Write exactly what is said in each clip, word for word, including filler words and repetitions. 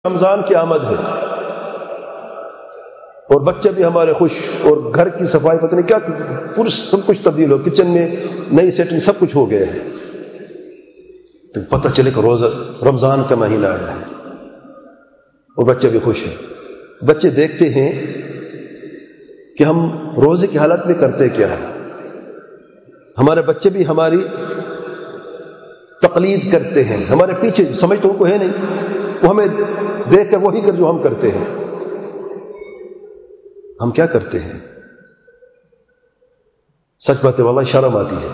رمضان کی آمد ہے اور بچے بھی ہمارے خوش، اور گھر کی صفائی پتہ نہیں کیا پورا سب کچھ تبدیل ہو، کچن میں نئی سیٹنگ سب کچھ ہو گیا ہے، تو پتہ چلے کہ روزہ رمضان کا مہینہ آیا ہے اور بچے بھی خوش ہیں۔ بچے دیکھتے ہیں کہ ہم روزے کی حالت میں کرتے کیا ہے، ہمارے بچے بھی ہماری تقلید کرتے ہیں، ہمارے پیچھے سمجھ تو ان کو ہے نہیں، وہ ہمیں دیکھ کر وہی کر جو ہم کرتے ہیں۔ ہم کیا کرتے ہیں؟ سچ بات ہے، واللہ شرم آتی ہے۔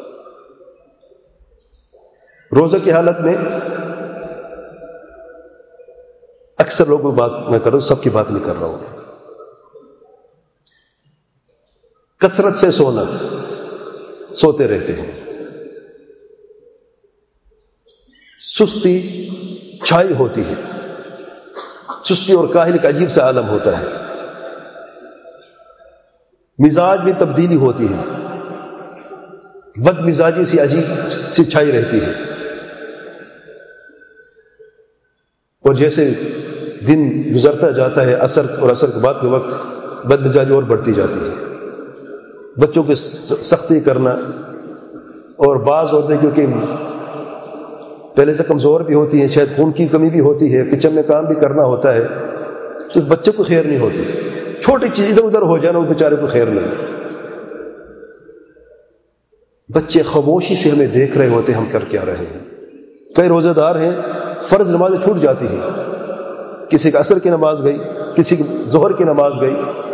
روزے کی حالت میں اکثر لوگوں کی بات میں کر رہا ہوں، سب کی بات نہیں کر رہا ہوں۔ کثرت سے سونا، سوتے رہتے ہیں، سستی چھائی ہوتی ہے، سستی اور کاہل کا عجیب سا عالم ہوتا ہے، مزاج میں تبدیلی ہوتی ہے، بد مزاجی سی عجیب سی چھائی رہتی ہے، اور جیسے دن گزرتا جاتا ہے عصر اور عصر کے بعد کے وقت بد مزاجی اور بڑھتی جاتی ہے۔ بچوں کی سختی کرنا، اور بعض عورتیں کیونکہ پہلے سے کمزور بھی ہوتی ہیں، شاید خون کی کمی بھی ہوتی ہے، کچن میں کام بھی کرنا ہوتا ہے، تو بچوں کو خیر نہیں ہوتی، چھوٹی چیز ادھر ادھر ہو جانا وہ بیچارے کو خیر نہیں۔ بچے خاموشی سے ہمیں دیکھ رہے ہوتے ہیں ہم کر کیا رہے ہیں۔ کئی روزہ دار ہیں فرض نمازیں چھوٹ جاتی ہیں، کسی کا عصر کی نماز گئی، کسی کی ظہر کی نماز گئی،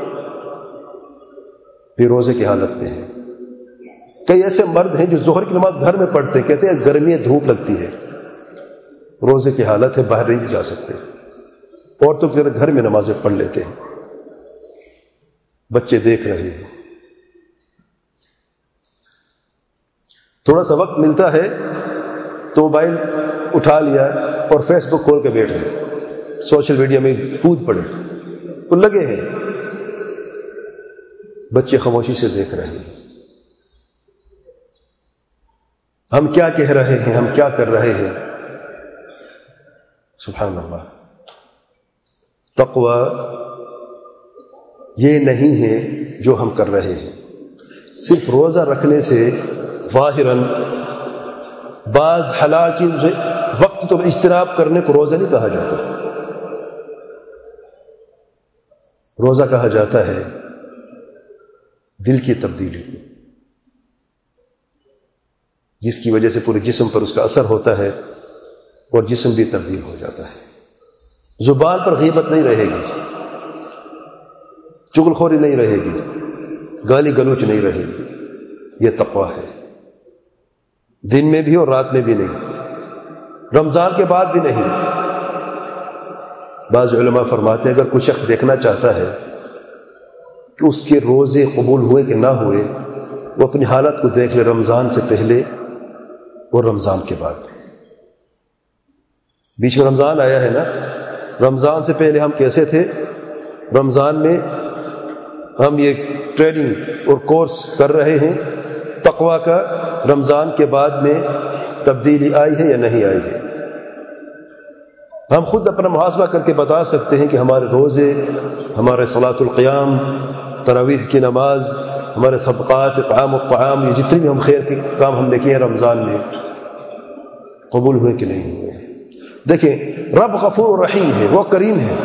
پھر روزے کی حالت میں ہے۔ کئی ایسے مرد ہیں جو ظہر کی نماز گھر میں پڑھتے ہیں، کہتے ہیں گرمی دھوپ لگتی ہے، روزے کی حالت ہے، باہر نہیں جا سکتے، عورتوں کی طرح گھر میں نمازیں پڑھ لیتے ہیں۔ بچے دیکھ رہے ہیں، تھوڑا سا وقت ملتا ہے تو موبائل اٹھا لیا اور فیس بک کھول کے بیٹھ گئے، سوشل میڈیا میں کود پڑے، وہ لگے ہیں۔ بچے خاموشی سے دیکھ رہے ہیں، ہم کیا کہہ رہے ہیں، ہم کیا کر رہے ہیں۔ سبحان اللہ۔ تقوی یہ نہیں ہے جو ہم کر رہے ہیں، صرف روزہ رکھنے سے ظاہراً بعض حلال کی وقت تو اجتناب کرنے کو روزہ نہیں کہا جاتا، روزہ کہا جاتا ہے دل کی تبدیلی کو، جس کی وجہ سے پورے جسم پر اس کا اثر ہوتا ہے اور جسم بھی تبدیل ہو جاتا ہے۔ زبان پر غیبت نہیں رہے گی، چغل خوری نہیں رہے گی، گالی گلوچ نہیں رہے گی، یہ تقویٰ ہے، دن میں بھی اور رات میں بھی نہیں، رمضان کے بعد بھی نہیں۔ بعض علماء فرماتے ہیں اگر کوئی شخص دیکھنا چاہتا ہے کہ اس کے روزے قبول ہوئے کہ نہ ہوئے، وہ اپنی حالت کو دیکھ لے رمضان سے پہلے اور رمضان کے بعد۔ بیچ میں رمضان آیا ہے نا، رمضان سے پہلے ہم کیسے تھے، رمضان میں ہم یہ ٹریننگ اور کورس کر رہے ہیں تقویٰ کا، رمضان کے بعد میں تبدیلی آئی ہے یا نہیں آئی ہے۔ ہم خود اپنا محاسبہ کر کے بتا سکتے ہیں کہ ہمارے روزے، ہمارے صلاۃ القیام، تراویح کی نماز، ہمارے صدقات، اطعام الطعام، یہ جتنے بھی ہم خیر کے کام ہم نے کیے ہیں رمضان میں، قبول ہوئے کہ نہیں ہوئے۔ دیکھیں رب غفور رحیم ہے، وہ کریم ہے،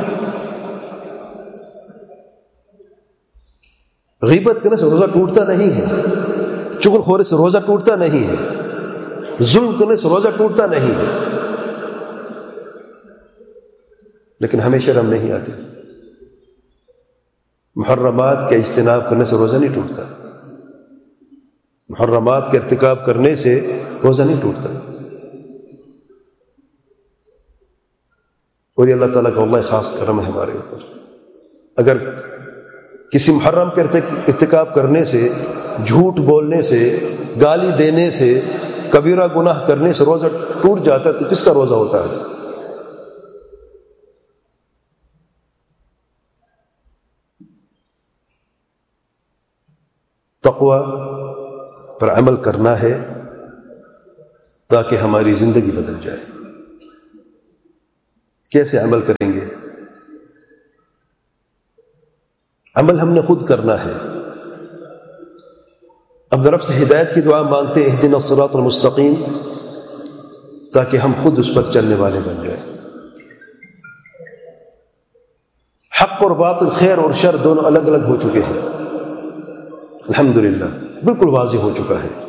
غیبت کرنے سے روزہ ٹوٹتا نہیں ہے، چغل خوری سے روزہ ٹوٹتا نہیں ہے، ظلم کرنے سے روزہ ٹوٹتا نہیں ہے، لیکن ہمیں شرم نہیں آتی، محرمات کے اجتناب کرنے سے روزہ نہیں ٹوٹتا، محرمات کے ارتکاب کرنے سے روزہ نہیں ٹوٹتا، اور یہ اللہ تعالیٰ کا واللہ خاص کرم ہے ہمارے اوپر۔ اگر کسی محرم کے ارتکاب کرنے سے، جھوٹ بولنے سے، گالی دینے سے، کبیرہ گناہ کرنے سے روزہ ٹوٹ جاتا ہے تو کس کا روزہ ہوتا ہے؟ تقوی پر عمل کرنا ہے تاکہ ہماری زندگی بدل جائے۔ کیسے عمل کریں گے؟ عمل ہم نے خود کرنا ہے. اب رب سے ہدایت کی دعا مانگتے ہیں اہدنا الصراط المستقیم، تاکہ ہم خود اس پر چلنے والے بن جائیں. حق اور باطل، خیر اور شر دونوں الگ الگ ہو چکے ہیں، الحمدللہ بالکل واضح ہو چکا ہے.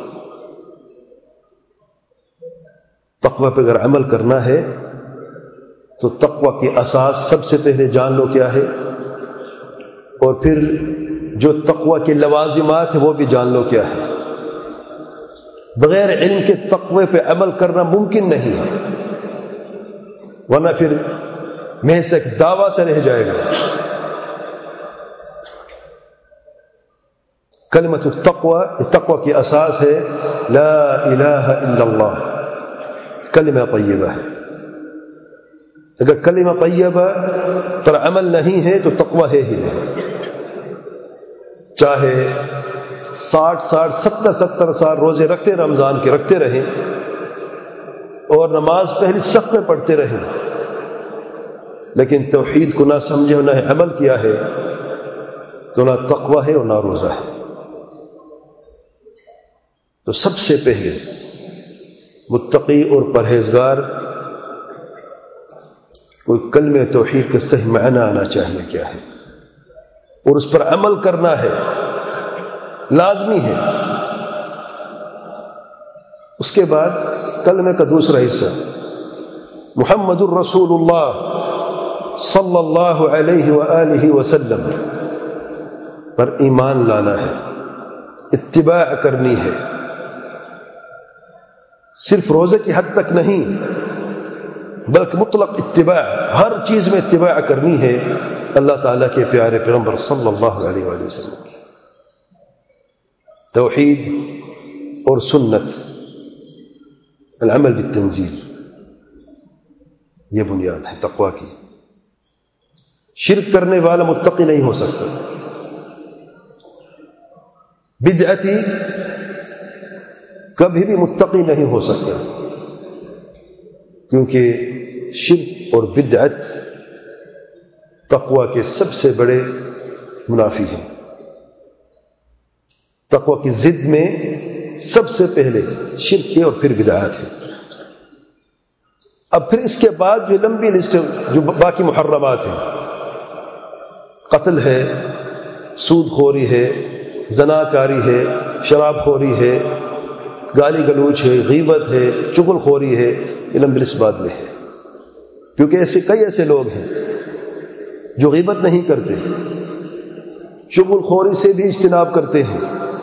تقوی پہ اگر عمل کرنا ہے تو تقوی کی اساس سب سے پہلے جان لو کیا ہے، اور پھر جو تقوی کے لوازمات ہیں وہ بھی جان لو کیا ہے. بغیر علم کے تقوی پہ عمل کرنا ممکن نہیں ہے، ورنہ پھر محض ایک دعویٰ سے رہ جائے گا. کلمۃ التقوی، تقوی کی اساس ہے لا الہ الا اللہ، کلمہ طیبہ ہے. اگر کلمہ طیبہ پر عمل نہیں ہے تو تقوی ہے ہی نہیں. چاہے ساٹھ ساٹھ ستر ستر سال روزے رکھتے رمضان کے رکھتے رہیں اور نماز پہلی صف میں پڑھتے رہیں، لیکن توحید کو نہ سمجھے اور نہ عمل کیا ہے تو نہ تقوی ہے اور نہ روزہ ہے. تو سب سے پہلے متقی اور پرہیزگار کوئی کلمہ توحید کا صحیح معنی آنا چاہیے کیا ہے، اور اس پر عمل کرنا ہے، لازمی ہے. اس کے بعد کلمہ کا دوسرا حصہ محمد الرسول اللہ صلی اللہ علیہ وآلہ وسلم پر ایمان لانا ہے، اتباع کرنی ہے. صرف روزے کی حد تک نہیں بلکہ مطلق اتباع، ہر چیز میں اتباع کرنی ہے اللہ تعالیٰ کے پیارے پیغمبر صلی اللہ علیہ وآلہ وسلم کی. توحید اور سنت، العمل بالتنزیل، یہ بنیاد ہے تقوی کی. شرک کرنے والا متقی نہیں ہو سکتا. بدعتی کبھی بھی متقی نہیں ہو سکتا، کیونکہ شرک اور بدعت تقوی کے سب سے بڑے منافی ہیں. تقوی کی ضد میں سب سے پہلے شرک ہے اور پھر بدعات ہے. اب پھر اس کے بعد جو لمبی لسٹ جو باقی محرمات ہیں، قتل ہے، سود خوری ہے، زناکاری ہے، شراب خوری ہے، گالی گلوچ ہے، غیبت ہے، چغل خوری ہے، یہ لمبی لسٹ بعد میں ہے. کیونکہ ایسے کئی ایسے لوگ ہیں جو غیبت نہیں کرتے، چغل خوری سے بھی اجتناب کرتے ہیں،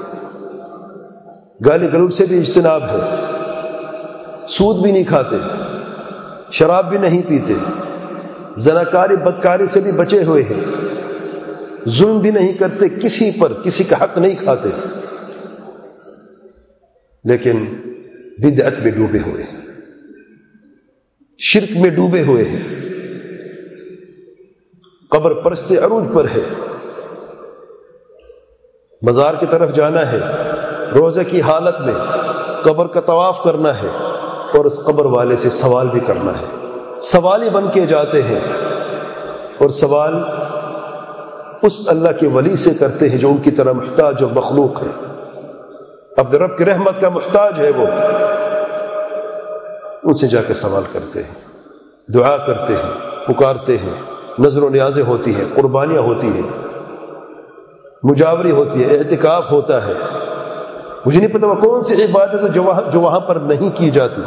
گالی گلوچ سے بھی اجتناب ہے، سود بھی نہیں کھاتے، شراب بھی نہیں پیتے، زناکاری بدکاری سے بھی بچے ہوئے ہیں، ظلم بھی نہیں کرتے، کسی پر کسی کا حق نہیں کھاتے، لیکن بدعت میں ڈوبے ہوئے ہیں، شرک میں ڈوبے ہوئے ہیں، قبر پرست عروج پر ہے. مزار کی طرف جانا ہے، روزے کی حالت میں قبر کا طواف کرنا ہے اور اس قبر والے سے سوال بھی کرنا ہے. سوالی بن کے جاتے ہیں اور سوال اس اللہ کے ولی سے کرتے ہیں جو ان کی طرح محتاج اور مخلوق ہے. عبد رب کی رحمت کا محتاج ہے، وہ ان سے جا کے سوال کرتے ہیں، دعا کرتے ہیں، پکارتے ہیں، نظر و نیازیں ہوتی ہیں، قربانیاں ہوتی ہیں، مجاوری ہوتی ہے، اعتکاف ہوتا ہے. مجھے نہیں پتا وہ کون سی عبادت ہے جو وہاں جو وہاں پر نہیں کی جاتی.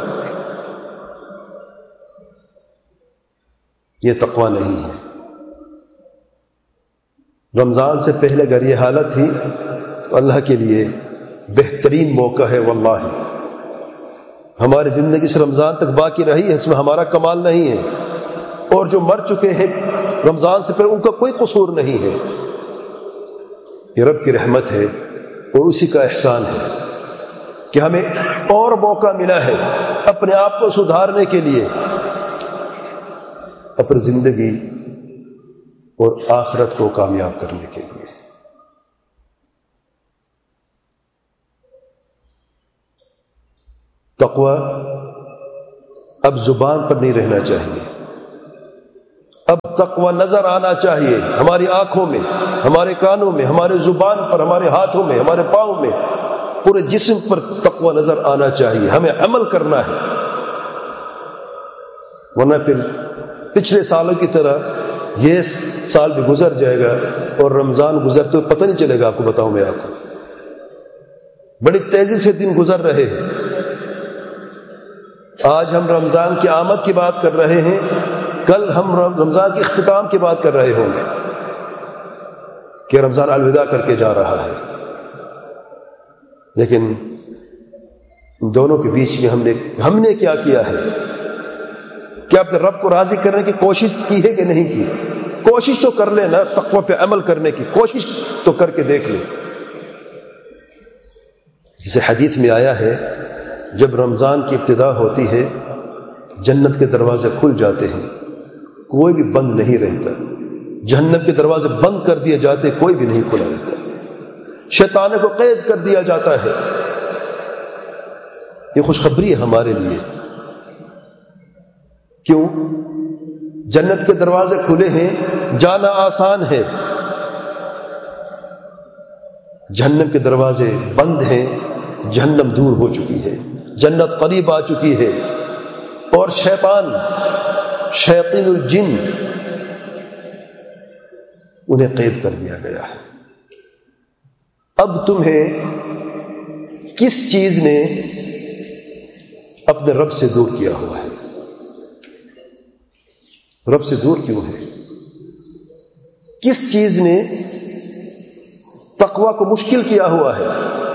یہ تقوی نہیں ہے. رمضان سے پہلے اگر یہ حالت تھی تو اللہ کے لیے بہترین موقع ہے. واللہ ہماری زندگی سے رمضان تک باقی رہی ہے، اس میں ہمارا کمال نہیں ہے، اور جو مر چکے ہیں رمضان سے پہلے ان کا کوئی قصور نہیں ہے. یہ رب کی رحمت ہے اور اسی کا احسان ہے کہ ہمیں اور موقع ملا ہے اپنے آپ کو سدھارنے کے لیے، اپنی زندگی اور آخرت کو کامیاب کرنے کے لیے. تقوی اب زبان پر نہیں رہنا چاہیے، اب تقوی نظر آنا چاہیے ہماری آنکھوں میں، ہمارے کانوں میں، ہمارے زبان پر، ہمارے ہاتھوں میں، ہمارے پاؤں میں، پورے جسم پر تقوی نظر آنا چاہیے. ہمیں عمل کرنا ہے، ورنہ پھر پچھلے سالوں کی طرح یہ سال بھی گزر جائے گا اور رمضان گزرتے ہوئے پتہ نہیں چلے گا. آپ کو بتاؤں میں، آپ کو بڑی تیزی سے دن گزر رہے ہیں. آج ہم رمضان کی آمد کی بات کر رہے ہیں، کل ہم رمضان کے اختتام کی بات کر رہے ہوں گے کہ رمضان الوداع کر کے جا رہا ہے. لیکن ان دونوں کے بیچ میں ہم نے ہم نے کیا کیا ہے؟ کیا اپنے رب کو راضی کرنے کی کوشش کی ہے کہ نہیں کی؟ کوشش تو کر لے نا، تقوی پہ عمل کرنے کی کوشش تو کر کے دیکھ لے. جسے حدیث میں آیا ہے جب رمضان کی ابتدا ہوتی ہے جنت کے دروازے کھل جاتے ہیں، کوئی بھی بند نہیں رہتا. جہنم کے دروازے بند کر دیے جاتے، کوئی بھی نہیں کھلا رہتا. شیطان کو قید کر دیا جاتا ہے. یہ خوشخبری ہے ہمارے لیے. کیوں؟ جنت کے دروازے کھلے ہیں، جانا آسان ہے. جہنم کے دروازے بند ہیں، جہنم دور ہو چکی ہے، جنت قریب آ چکی ہے. اور شیطان، شیاطین الجن، انہیں قید کر دیا گیا ہے. اب تمہیں کس چیز نے اپنے رب سے دور کیا ہوا ہے؟ رب سے دور کیوں ہے؟ کس چیز نے تقوی کو مشکل کیا ہوا ہے؟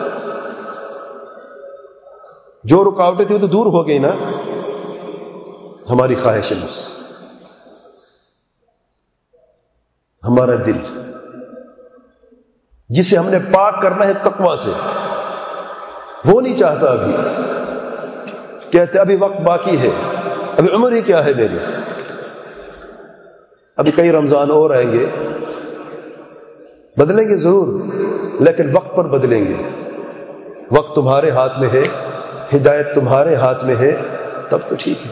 جو رکاوٹیں تھیں وہ تو دور ہو گئی نا. ہماری خواہش نفس، ہمارا دل جسے ہم نے پاک کرنا ہے تقوی سے، وہ نہیں چاہتا. ابھی کہتے ابھی وقت باقی ہے، ابھی عمر ہی کیا ہے میری، ابھی کئی رمضان اور آئیں گے. بدلیں گے ضرور، لیکن وقت پر بدلیں گے. وقت تمہارے ہاتھ میں ہے، ہدایت تمہارے ہاتھ میں ہے، تب تو ٹھیک ہے.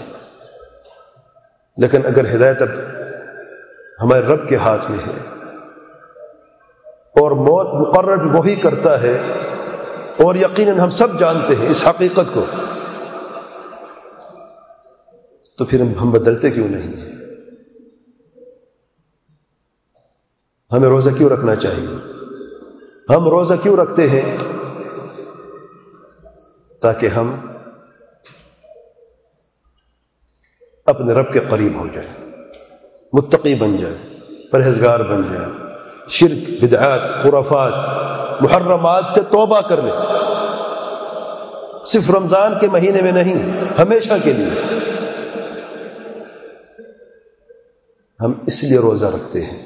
لیکن اگر ہدایت اب ہمارے رب کے ہاتھ میں ہے اور موت مقرر وہی کرتا ہے، اور یقیناً ہم سب جانتے ہیں اس حقیقت کو، تو پھر ہم بدلتے کیوں نہیں ہیں؟ ہمیں روزہ کیوں رکھنا چاہیے؟ ہم روزہ کیوں رکھتے ہیں؟ تاکہ ہم اپنے رب کے قریب ہو جائیں، متقی بن جائیں، پرہیزگار بن جائیں، شرک، بدعات، خرافات، محرمات سے توبہ کر لیں. صرف رمضان کے مہینے میں نہیں، ہمیشہ کے لیے. ہم اس لیے روزہ رکھتے ہیں.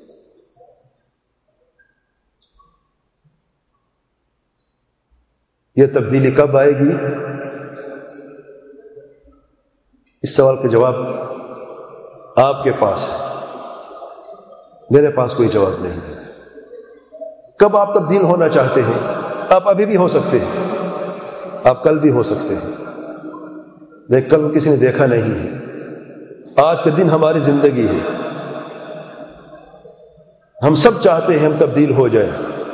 یہ تبدیلی کب آئے گی؟ اس سوال کا جواب آپ کے پاس ہے، میرے پاس کوئی جواب نہیں ہے. کب آپ تبدیل ہونا چاہتے ہیں؟ آپ ابھی بھی ہو سکتے ہیں، آپ کل بھی ہو سکتے ہیں، لیکن کل کسی نے دیکھا نہیں ہے. آج کا دن ہماری زندگی ہے. ہم سب چاہتے ہیں ہم تبدیل ہو جائیں،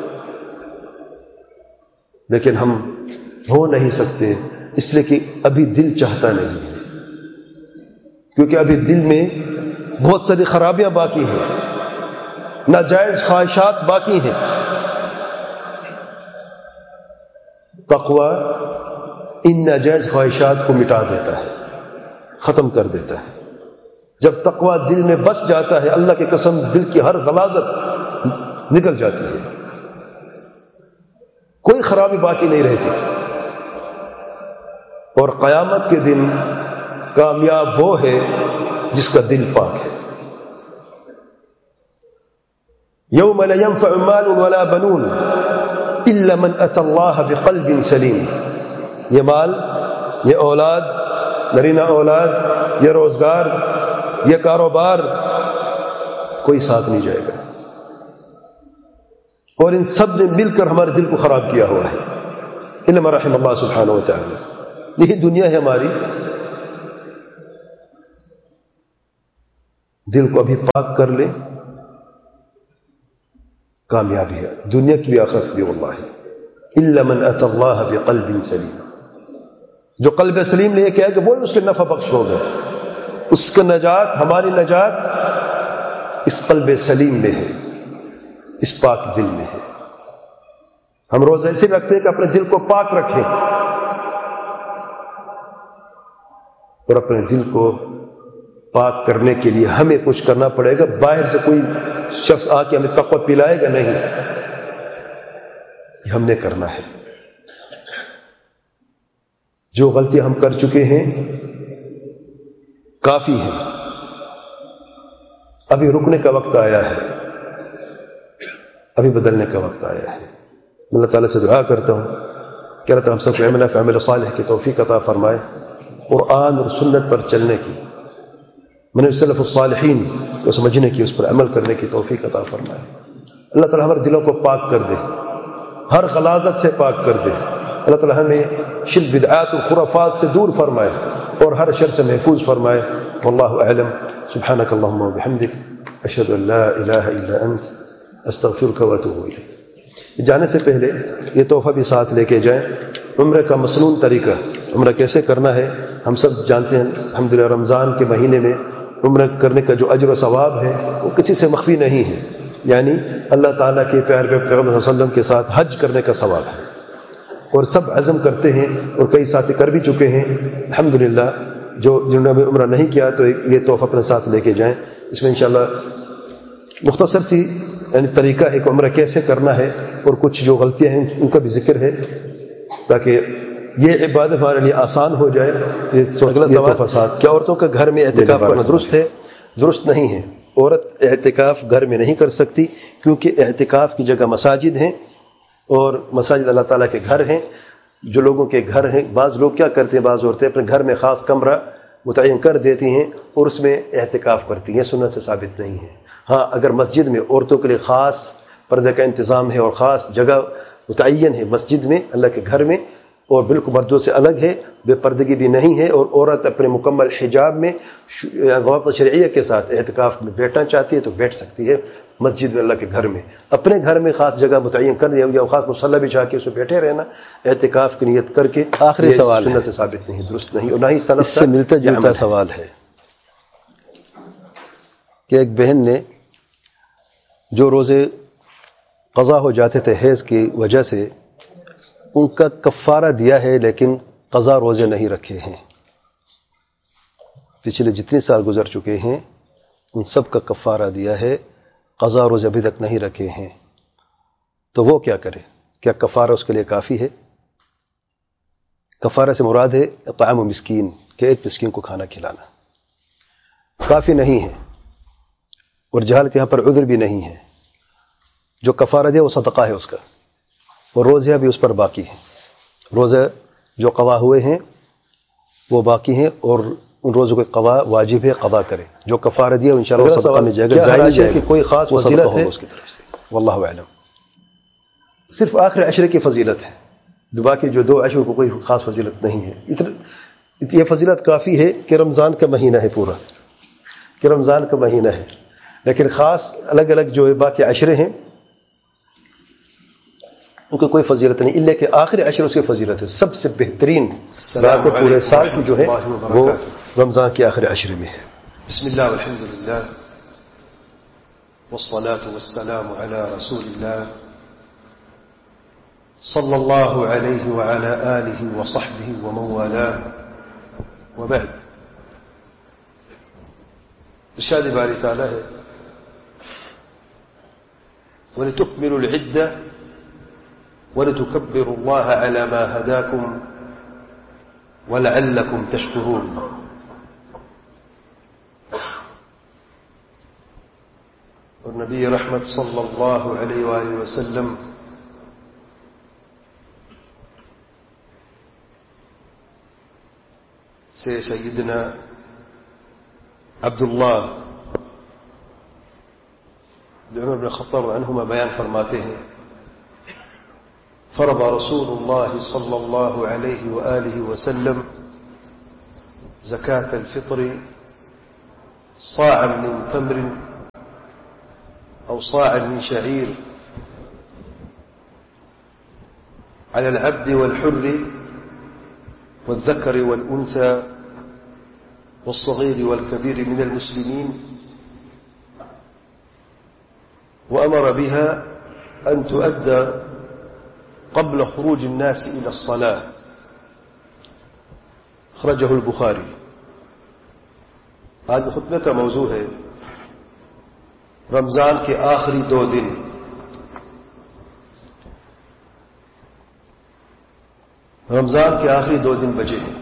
لیکن ہم ہو نہیں سکتے، اس لیے کہ ابھی دل چاہتا نہیں ہے. کیونکہ ابھی دل میں بہت ساری خرابیاں باقی ہیں، ناجائز خواہشات باقی ہیں. تقوی ان ناجائز خواہشات کو مٹا دیتا ہے، ختم کر دیتا ہے. جب تقوی دل میں بس جاتا ہے، اللہ کی قسم دل کی ہر غلاظت نکل جاتی ہے، کوئی خرابی باقی نہیں رہتی. اور قیامت کے دن کامیاب وہ ہے جس کا دل پاک ہے. یوم لا ينفع مال ولا بنون الا من اتى الله بقلب سلیم. یہ مال، یہ اولاد، نرینہ اولاد، یہ روزگار، یہ کاروبار، کوئی ساتھ نہیں جائے گا. اور ان سب نے مل کر ہمارے دل کو خراب کیا ہوا ہے. الا من رحم اللہ سبحانہ وتعالی. یہی دنیا ہے ہماری. دل کو ابھی پاک کر لے، کامیابی ہے دنیا کی بھی آخرت کی بھی واللہ. الا من اتى الله بقلب سلیم، جو قلب سلیم لے کے آئے کہ وہی اس کے نفع بخش ہوگا. اس کا نجات، ہماری نجات اس قلب سلیم میں ہے، اس پاک دل میں ہے. ہم روزہ ایسے رکھتے ہیں کہ اپنے دل کو پاک رکھیں، اور اپنے دل کو پاک کرنے کے لیے ہمیں کچھ کرنا پڑے گا. باہر سے کوئی شخص آ کے ہمیں تقوی پلائے گا نہیں، یہ ہم نے کرنا ہے. جو غلطیاں ہم کر چکے ہیں کافی ہیں، ابھی رکنے کا وقت آیا ہے، ابھی بدلنے کا وقت آیا ہے. اللہ تعالیٰ سے دعا کرتا ہوں کہ اللہ تعالیٰ ہم سب کو عمل عمل صالح کی توفیق عطا فرمائے، قرآن اور سنت پر چلنے کی، منہج سلف الصالحین کو سمجھنے کی، اس پر عمل کرنے کی توفیق عطا فرمائے. اللہ تعالیٰ ہمارے دلوں کو پاک کر دے، ہر غلاظت سے پاک کر دے. اللہ تعالیٰ ہمیں شرک بدعات و خرافات سے دور فرمائے اور ہر شر سے محفوظ فرمائے. واللہ اعلم. سبحانک اللہم و بحمدک، اشہد ان لا الہ الا انت، استغفرک و اتوب الیک. جانے سے پہلے یہ تحفہ بھی ساتھ لے کے جائیں. عمرہ کا مسنون طریقہ، عمرہ کیسے کرنا ہے ہم سب جانتے ہیں. الحمدللہ رمضان کے مہینے میں عمرہ کرنے کا جو اجر و ثواب ہے وہ کسی سے مخفی نہیں ہے. یعنی اللہ تعالیٰ کے پیارے پیغمبر صلی اللہ علیہ وسلم کے ساتھ حج کرنے کا ثواب ہے، اور سب عزم کرتے ہیں اور کئی ساتھی کر بھی چکے ہیں الحمدللہ. جو جنہوں نے عمرہ نہیں کیا تو یہ تحفہ اپنے ساتھ لے کے جائیں. اس میں انشاءاللہ مختصر سی یعنی طریقہ ہے کہ عمرہ کیسے کرنا ہے، اور کچھ جو غلطیاں ہیں ان کا بھی ذکر ہے تاکہ یہ عبادت ہمارے لیے آسان ہو جائے. اگلا سوال، کیا عورتوں کا گھر میں اعتکاف کرنا درست ہے؟ درست نہیں ہے. عورت اعتکاف گھر میں نہیں کر سکتی، کیونکہ اعتکاف کی جگہ مساجد ہیں، اور مساجد اللہ تعالیٰ کے گھر ہیں. جو لوگوں کے گھر ہیں، بعض لوگ کیا کرتے ہیں، بعض عورتیں اپنے گھر میں خاص کمرہ متعین کر دیتی ہیں اور اس میں اعتکاف کرتی ہیں. سنت سے ثابت نہیں ہے. ہاں اگر مسجد میں عورتوں کے لیے خاص پردے کا انتظام ہے اور خاص جگہ متعین ہے مسجد میں اللہ کے گھر میں، اور بالکل مردوں سے الگ ہے، بے پردگی بھی نہیں ہے، اور عورت اپنے مکمل حجاب میں ضوابط شرعیہ کے ساتھ اعتکاف میں بیٹھنا چاہتی ہے تو بیٹھ سکتی ہے مسجد میں اللہ کے گھر میں. اپنے گھر میں خاص جگہ متعین کر دیا یا خاص مصلی بچھا کے اس میں بیٹھے رہنا اعتکاف کی نیت کر کے، آخری سوال سنت سے ثابت نہیں، درست نہیں، اور نہ ہی سنت سے ملتا جلتا سوال ہے کہ ایک بہن نے جو روزے قضا ہو جاتے تھے حیض کی وجہ سے، ان کا کفارہ دیا ہے لیکن قضا روزے نہیں رکھے ہیں. پچھلے جتنے سال گزر چکے ہیں ان سب کا کفارہ دیا ہے، قضا روزے ابھی تک نہیں رکھے ہیں. تو وہ کیا کرے؟ کیا کفارہ اس کے لیے کافی ہے؟ کفارہ سے مراد ہے اطعام و مسکین، کہ ایک مسکین کو کھانا کھلانا. کافی نہیں ہے، اور جہالت یہاں پر عذر بھی نہیں ہے. جو کفارہ دیا وہ صدقہ ہے اس کا، اور روزے بھی اس پر باقی ہیں. روزے جو قضا ہوئے ہیں وہ باقی ہیں، اور ان روزوں کے قضا واجب ہے، قضا کرے. جو کفارہ دیا انشاءاللہ صدقہ میں جائے گا. ظاہر ہے کہ کوئی خاص فضیلت ہے اس کی طرف سے، واللہ اعلم. صرف آخر عشرے کی فضیلت ہے، باقی جو دو عشر کو کوئی خاص فضیلت نہیں ہے. یہ فضیلت کافی ہے کہ رمضان کا مہینہ ہے پورا، کہ رمضان کا مہینہ ہے. لیکن خاص الگ الگ جو باقی عشرے ہیں ان کو کوئی فضیلت نہیں، اللہ کہ آخری عشر اس کی فضیلت ہے. سب سے بہترین رات پورے سال کی جو ہے وہ رمضان کے آخری عشر میں ہے. بسم اللہ والحمد للہ والصلاة والسلام علی رسول اللہ صلی اللہ علیہ وعلی آلہ وصحبہ ومن والاه وبعد. ارشاد باری تعالی ہے وَلِتُكْمِلُوا الْعِدَّةَ وَلِتُكَبِّرُوا اللَّهَ عَلَى مَا هَدَاكُمْ وَلَعَلَّكُمْ تَشْكُرُونَ. اور نبی رحمت صلی اللہ علیہ وآلہ وسلم سے سیدنا عبداللہ عمر بن خطاب عنہما بیان فرماتے ہیں فرض رسول اللہ صلی اللہ علیہ وآلہ وسلم زکاة الفطر صاعا من تمر أو صاعا من شعير على العبد والحر والذكر والأنثى والصغير والكبير من المسلمين، وأمر بها أن تؤدى قبل خروج الناس إلى الصلاة. أخرجه البخاري. آج خطبے کا موضوع ہے رمضان کے آخری دو دن. رمضان کے آخری دو دن بچے ہیں.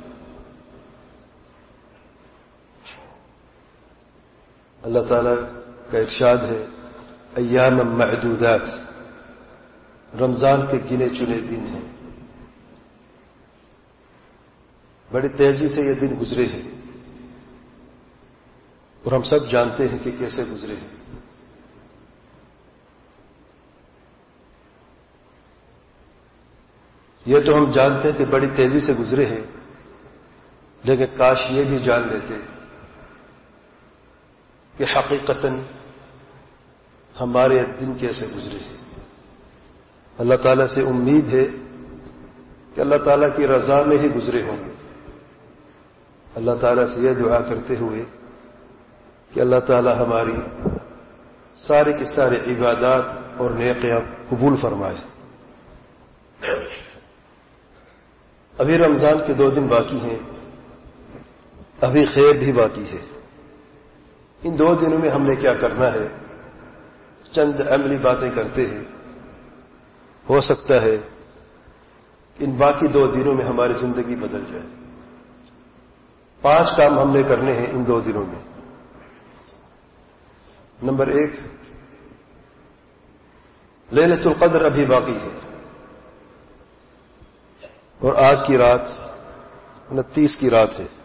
اللہ تعالی کا ارشاد ہے ایام معدودات، رمضان کے گنے چنے دن ہیں. بڑی تیزی سے یہ دن گزرے ہیں اور ہم سب جانتے ہیں کہ کیسے گزرے ہیں. یہ تو ہم جانتے ہیں کہ بڑی تیزی سے گزرے ہیں، لیکن کاش یہ بھی جان لیتے کہ حقیقتاً ہمارے دن کیسے گزرے ہیں. اللہ تعالیٰ سے امید ہے کہ اللہ تعالیٰ کی رضا میں ہی گزرے ہوں گے. اللہ تعالیٰ سے یہ دعا کرتے ہوئے کہ اللہ تعالیٰ ہماری سارے کی سارے عبادات اور نیکیاں قبول فرمائے. ابھی رمضان کے دو دن باقی ہیں، ابھی خیر بھی باقی ہے. ان دو دنوں میں ہم نے کیا کرنا ہے؟ چند عملی باتیں کرتے ہیں. ہو سکتا ہے کہ ان باقی دو دنوں میں ہماری زندگی بدل جائے. پانچ کام ہم نے کرنے ہیں ان دو دنوں میں. نمبر ایک، لیلۃ القدر ابھی باقی ہے اور آج کی رات انتیس کی رات ہے،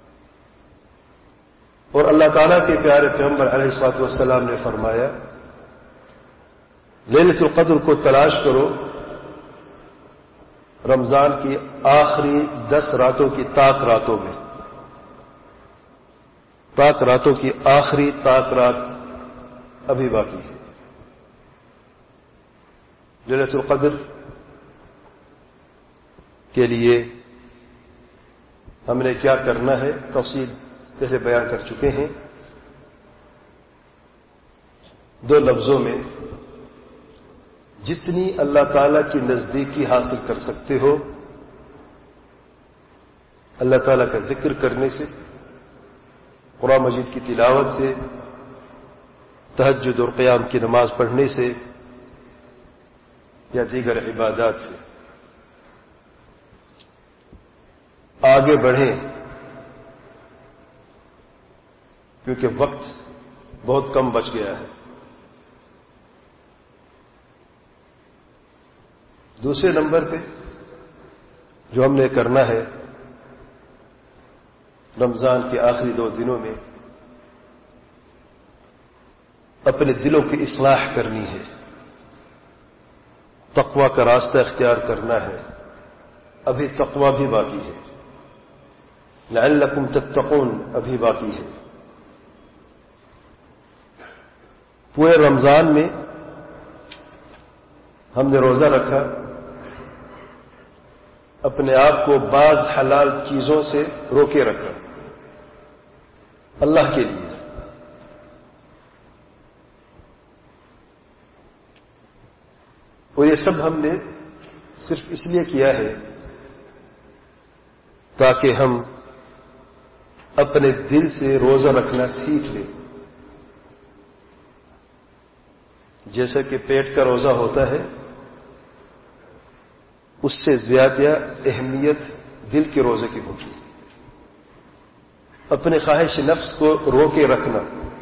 اور اللہ تعالیٰ کے پیارے پیغمبر علیہ الصلوۃ والسلام نے فرمایا لیلۃ القدر کو تلاش کرو رمضان کی آخری دس راتوں کی طاق راتوں میں. طاق راتوں کی آخری طاق رات ابھی باقی ہے. لیلۃ القدر کے لیے ہم نے کیا کرنا ہے تفصیل پہلے بیان کر چکے ہیں. دو لفظوں میں جتنی اللہ تعالی کی نزدیکی حاصل کر سکتے ہو اللہ تعالی کا ذکر کرنے سے، قرآن مجید کی تلاوت سے، تہجد اور قیام کی نماز پڑھنے سے یا دیگر عبادات سے آگے بڑھیں، کیونکہ وقت بہت کم بچ گیا ہے. دوسرے نمبر پہ جو ہم نے کرنا ہے رمضان کے آخری دو دنوں میں اپنے دلوں کی اصلاح کرنی ہے، تقوی کا راستہ اختیار کرنا ہے. ابھی تقوی بھی باقی ہے، لعلکم تتقون ابھی باقی ہے. پورے رمضان میں ہم نے روزہ رکھا، اپنے آپ کو بعض حلال چیزوں سے روکے رکھا اللہ کے لیے. اور یہ سب ہم نے صرف اس لیے کیا ہے تاکہ ہم اپنے دل سے روزہ رکھنا سیکھ لیں. جیسا کہ پیٹ کا روزہ ہوتا ہے اس سے زیادہ اہمیت دل کے روزے کی ہوتی. اپنے خواہش نفس کو روکے رکھنا،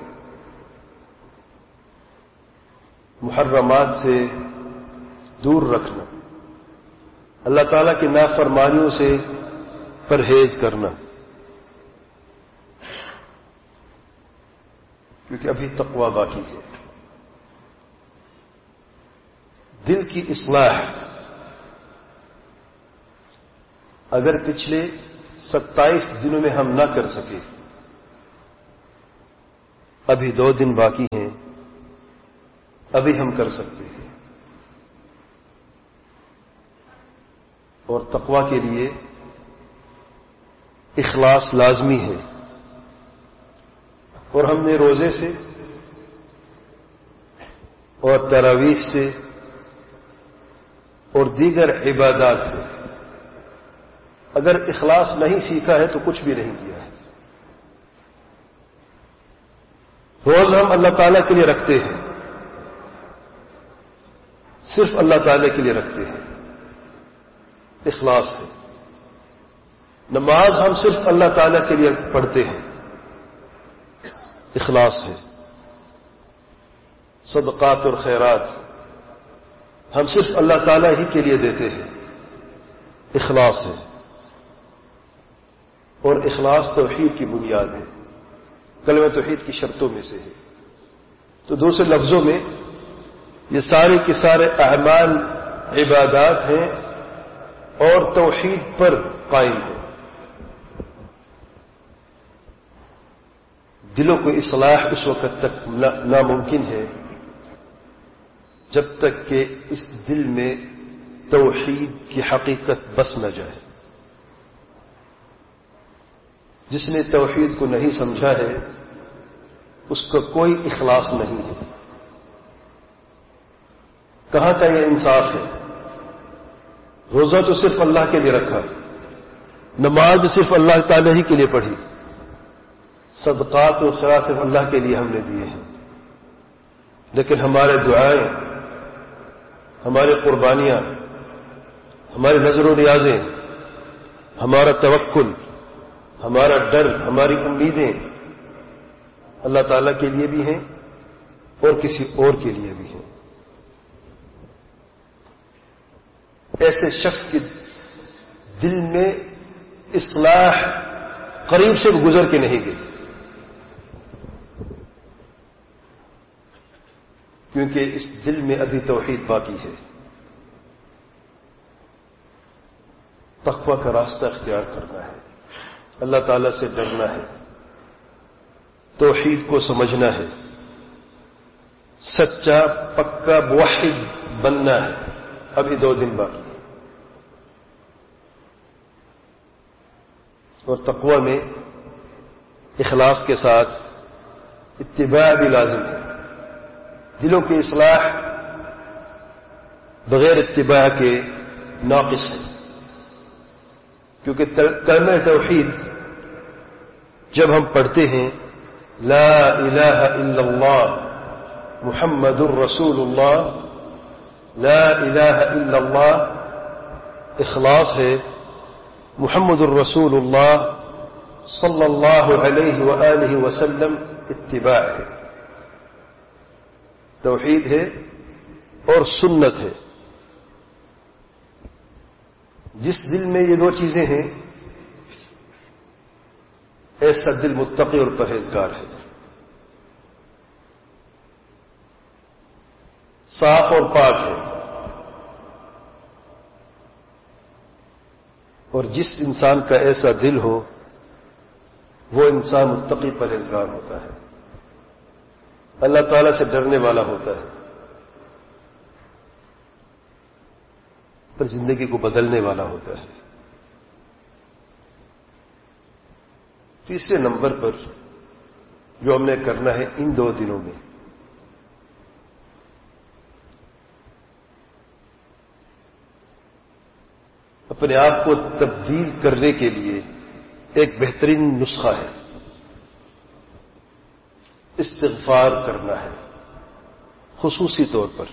محرمات سے دور رکھنا، اللہ تعالیٰ کی نافرمانیوں سے پرہیز کرنا، کیونکہ ابھی تقوی باقی ہے. دل کی اصلاح اگر پچھلے ستائیس دنوں میں ہم نہ کر سکے ابھی دو دن باقی ہیں، ابھی ہم کر سکتے ہیں، اور تقوی کے لیے اخلاص لازمی ہے، اور ہم نے روزے سے اور تراویح سے اور دیگر عبادات سے اگر اخلاص نہیں سیکھا ہے تو کچھ بھی نہیں کیا ہے۔ روز ہم اللہ تعالیٰ کے لیے رکھتے ہیں، صرف اللہ تعالیٰ کے لیے رکھتے ہیں، اخلاص ہے۔ نماز ہم صرف اللہ تعالیٰ کے لیے پڑھتے ہیں، اخلاص ہے۔ صدقات اور خیرات ہم صرف اللہ تعالیٰ ہی کے لیے دیتے ہیں، اخلاص ہے۔ اور اخلاص توحید کی بنیاد ہے، کلمہ توحید کی شرطوں میں سے ہے۔ تو دوسرے لفظوں میں یہ سارے کے سارے اعمال عبادات ہیں اور توحید پر قائم ہیں۔ دلوں کو اصلاح اس وقت تک ناممکن ہے جب تک کہ اس دل میں توحید کی حقیقت بس نہ جائے۔ جس نے توحید کو نہیں سمجھا ہے اس کا کوئی اخلاص نہیں ہے۔ کہاں کا یہ انصاف ہے؟ روزہ تو صرف اللہ کے لیے رکھا، نماز بھی صرف اللہ تعالی ہی کے لیے پڑھی، صدقات و خیرات صرف اللہ کے لیے ہم نے دیے ہیں، لیکن ہمارے دعائیں، ہماری قربانیاں، ہماری نظر و نیازیں، ہمارا توکل، ہمارا ڈر، ہماری امیدیں اللہ تعالیٰ کے لیے بھی ہیں اور کسی اور کے لیے بھی ہیں۔ ایسے شخص کے دل میں اصلاح قریب سے گزر کے نہیں گئی، کیونکہ اس دل میں ابھی توحید باقی ہے۔ تقوی کا راستہ اختیار کرنا ہے، اللہ تعالیٰ سے ڈرنا ہے، توحید کو سمجھنا ہے، سچا پکا موحد بننا ہے۔ ابھی دو دن باقی ہے، اور تقوی میں اخلاص کے ساتھ اتباع بھی لازم ہے۔ دلوں کی اصلاح بغیر اتباع کے ناقص ہے، کیونکہ کلمہ توحید جب ہم پڑھتے ہیں لا الہ الا اللہ محمد الرسول اللہ، لا الہ الا اللہ اخلاص ہے، محمد الرسول اللہ صلی اللہ علیہ وآلہ وسلم اتباع ہے، توحید ہے اور سنت ہے۔ جس دل میں یہ دو چیزیں ہیں ایسا دل متقی اور پرہیزگار ہے، صاف اور پاک ہے۔ اور جس انسان کا ایسا دل ہو وہ انسان متقی پرہیزگار ہوتا ہے، اللہ تعالیٰ سے ڈرنے والا ہوتا ہے، پر زندگی کو بدلنے والا ہوتا ہے۔ تیسرے نمبر پر جو ہم نے کرنا ہے ان دو دنوں میں، اپنے آپ کو تبدیل کرنے کے لیے ایک بہترین نسخہ ہے، استغفار کرنا ہے۔ خصوصی طور پر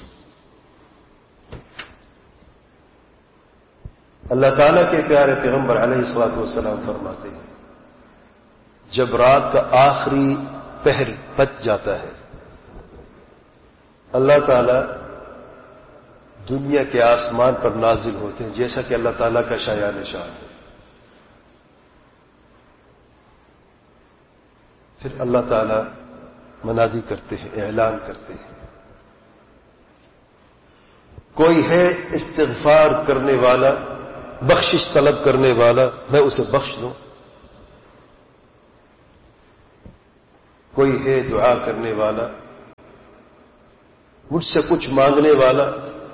اللہ تعالیٰ کے پیارے پیغمبر علیہ الصلوۃ والسلام فرماتے ہیں جب رات کا آخری پہر بچ جاتا ہے اللہ تعالیٰ دنیا کے آسمان پر نازل ہوتے ہیں، جیسا کہ اللہ تعالیٰ کا شایان شان ہے۔ پھر اللہ تعالیٰ منادی کرتے ہیں، اعلان کرتے ہیں، کوئی ہے استغفار کرنے والا، بخشش طلب کرنے والا، میں اسے بخش دوں۔ کوئی ہے دعا کرنے والا، مجھ سے کچھ مانگنے والا،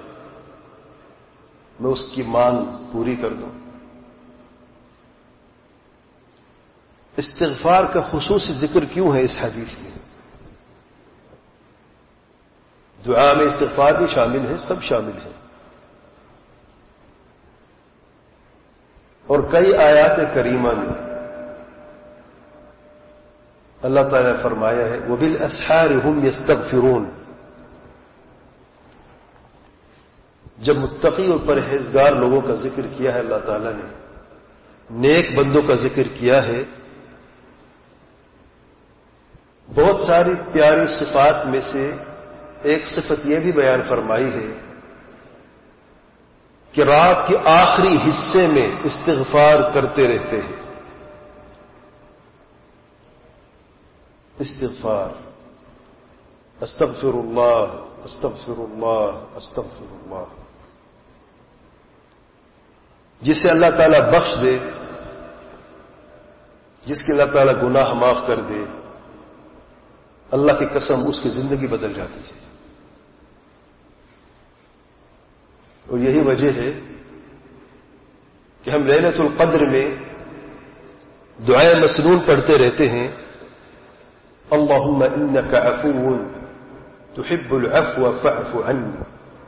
میں اس کی مانگ پوری کر دوں۔ استغفار کا خصوصی ذکر کیوں ہے اس حدیث میں؟ دعا میں استغفار بھی شامل ہے، سب شامل ہے، اور کئی آیات کریمہ میں اللہ تعالیٰ نے فرمایا ہے وَبِالْأَسْحَارِ هُمْ يَسْتَغْفِرُونَ۔ جب متقی اور پرہیزگار لوگوں کا ذکر کیا ہے اللہ تعالیٰ نے، نیک بندوں کا ذکر کیا ہے، بہت ساری پیاری صفات میں سے ایک صفت یہ بھی بیان فرمائی ہے کہ رات کے آخری حصے میں استغفار کرتے رہتے ہیں۔ استغفار، استغفر اللہ استغفر اللہ استغفر اللہ، جسے اللہ تعالیٰ بخش دے، جس کے اللہ تعالیٰ گناہ معاف کر دے، اللہ کی قسم اس کی زندگی بدل جاتی ہے۔ اور یہی وجہ ہے کہ ہم لیلۃ القدر میں دعائے مسنون پڑھتے رہتے ہیں، اللہم انک عفو تحب العفو فاعف عنی۔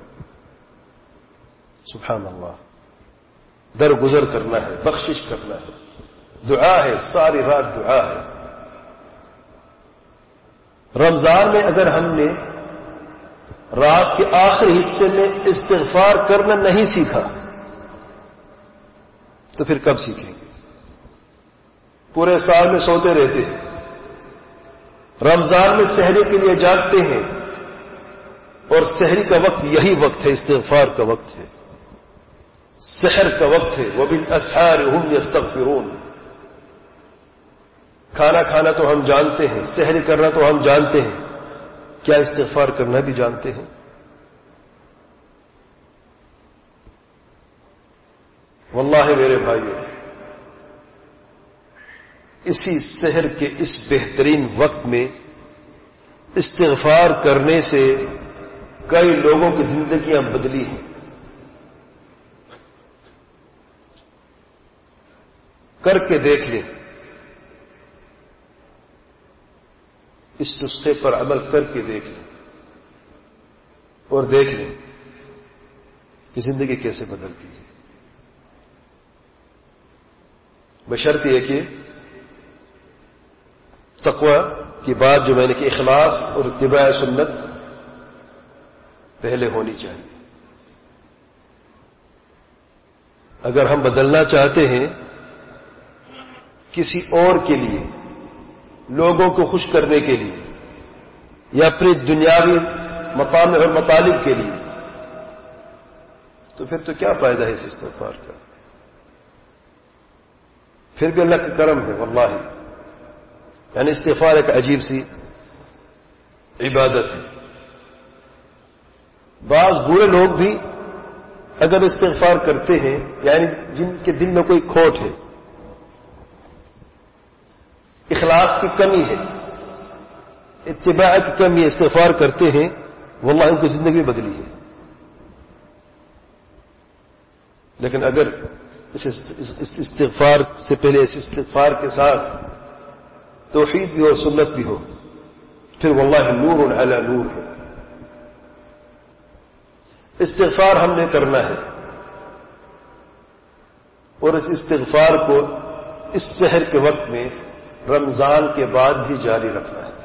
سبحان اللہ، درگزر کرنا ہے، بخشش کرنا ہے، دعا ہے، ساری رات دعا ہے۔ رمضان میں اگر ہم نے رات کے آخری حصے میں استغفار کرنا نہیں سیکھا تو پھر کب سیکھیں گے؟ پورے سال میں سوتے رہتے ہیں، رمضان میں سحری کے لیے جاگتے ہیں، اور سحری کا وقت یہی وقت ہے، استغفار کا وقت ہے، سحر کا وقت ہے، وَبِالْأَسْحَارِ هُمْ يَسْتَغْفِرُونَ۔ کھانا کھانا تو ہم جانتے ہیں، سحری کرنا تو ہم جانتے ہیں، کیا استغفار کرنا بھی جانتے ہیں؟ واللہ میرے بھائیو، اسی سحر کے اس بہترین وقت میں استغفار کرنے سے کئی لوگوں کی زندگیاں بدلی ہیں۔ کر کے دیکھ لیں، اس نسخے پر عمل کر کے دیکھ لیں اور دیکھ لیں کہ زندگی کیسے بدلتی ہے، بشرط یہ کہ تقوی کی بات جو میں نے کہ اخلاص اور اتباع سنت پہلے ہونی چاہیے۔ اگر ہم بدلنا چاہتے ہیں کسی اور کے لیے، لوگوں کو خوش کرنے کے لیے، یا اپنی دنیاوی مقام اور مطالب کے لیے، تو پھر تو کیا فائدہ ہے اس استغفار کا؟ پھر بھی اللہ کا کرم ہے واللہ، یعنی استغفار ایک عجیب سی عبادت ہے۔ بعض برے لوگ بھی اگر استغفار کرتے ہیں، یعنی جن کے دل میں کوئی کھوٹ ہے، اخلاص کی کمی ہے، اتباع کی کمی ہے، استغفار کرتے ہیں، واللہ ان کی زندگی بدلی ہے۔ لیکن اگر اس استغفار سے پہلے اس استغفار کے ساتھ توحید بھی اور سنت بھی ہو، پھر واللہ نور علی نور ہے۔ استغفار ہم نے کرنا ہے، اور اس استغفار کو اس سحر کے وقت میں رمضان کے بعد بھی جاری رکھنا ہے۔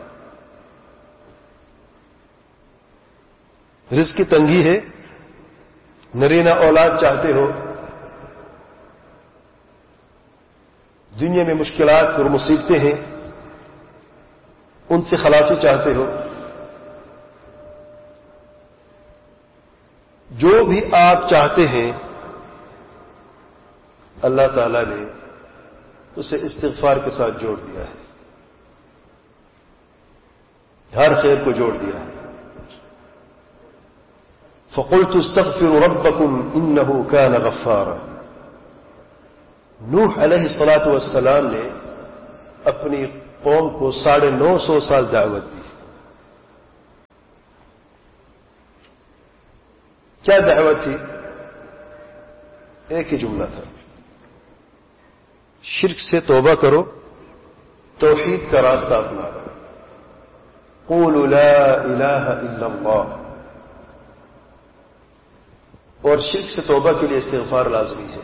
رزق کی تنگی ہے، نرینہ اولاد چاہتے ہو، دنیا میں مشکلات اور مصیبتیں ہیں، ان سے خلاصی چاہتے ہو، جو بھی آپ چاہتے ہیں اللہ تعالی نے اسے استغفار کے ساتھ جوڑ دیا ہے، ہر خیر کو جوڑ دیا ہے۔ فَقُلْتُ اسْتَغْفِرُوا رَبَّكُمْ إِنَّهُ كَانَ غَفَّارًا۔ نوح علیہ الصلاۃ والسلام نے اپنی قوم کو ساڑھے نو سو سال دعوت دی. کیا دعوت تھی؟ ایک ہی جملہ تھا، شرک سے توبہ کرو، توحید کا راستہ اپنا، قولوا لا الہ الا اللہ. اور شرک سے توبہ کے لیے استغفار لازمی ہے.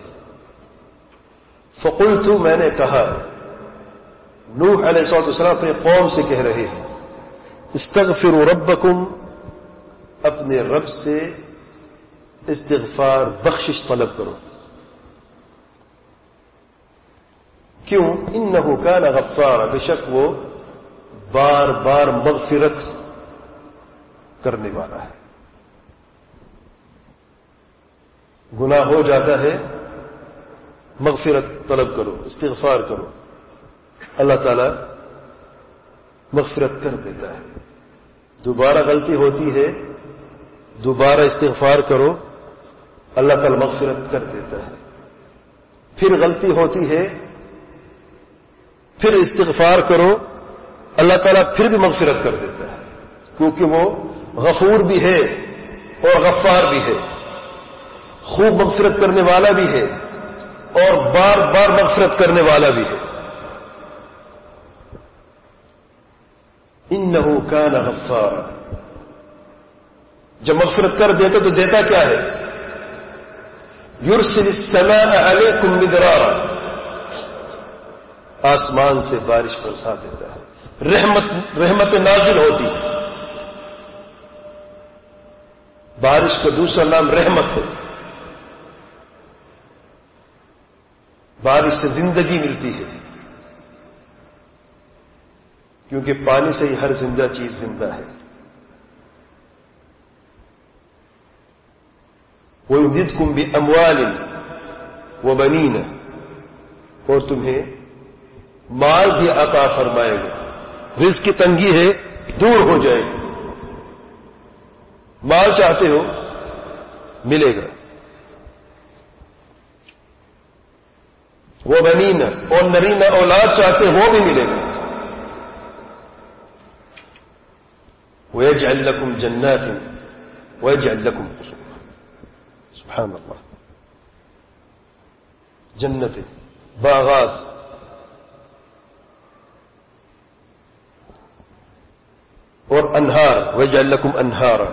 فقلت، میں نے کہا، نوح علیہ الصلوۃ والسلام اپنے قوم سے کہہ رہے ہیں، استغفروا ربکم، اپنے رب سے استغفار بخشش طلب کرو. کیوں؟ انہ کان غفارا، بے شک وہ بار بار مغفرت کرنے والا ہے. گناہ ہو جاتا ہے، مغفرت طلب کرو، استغفار کرو، اللہ تعالی مغفرت کر دیتا ہے. دوبارہ غلطی ہوتی ہے، دوبارہ استغفار کرو، اللہ تعالی مغفرت کر دیتا ہے. پھر غلطی ہوتی ہے، پھر استغفار کرو، اللہ تعالیٰ پھر بھی مغفرت کر دیتا ہے، کیونکہ وہ غفور بھی ہے اور غفار بھی ہے، خوب مغفرت کرنے والا بھی ہے اور بار بار مغفرت کرنے والا بھی ہے. انہ کان غفارا، جب مغفرت کر دیتا تو دیتا کیا ہے؟ یرسل السماء علیکم مدرارا، آسمان سے بارش برسا دیتا ہے، رحمت رحمت نازل ہوتی ہے. بارش کا دوسرا نام رحمت ہے. بارش سے زندگی ملتی ہے، کیونکہ پانی سے ہی ہر زندہ چیز زندہ ہے. وَيُمْدِدْكُمْ بِأَمْوَالٍ وَبَنِينَ، اور تمہیں مال بھی عطا فرمائے گا. رزق کی تنگی ہے، دور ہو جائے گی. مال چاہتے ہو ملے گا. وہ بنینا، اور نرینہ اولاد چاہتے وہ بھی ملے گا. وَيَجْعَلْ لَكُمْ جَنَّاتٍ وَيَجْعَلْ لَكُمْ قُصُورًا. سبحان اللہ. جنتیں، باغات، اور انہار، وَيَجْعَلْ لَكُمْ انہارا،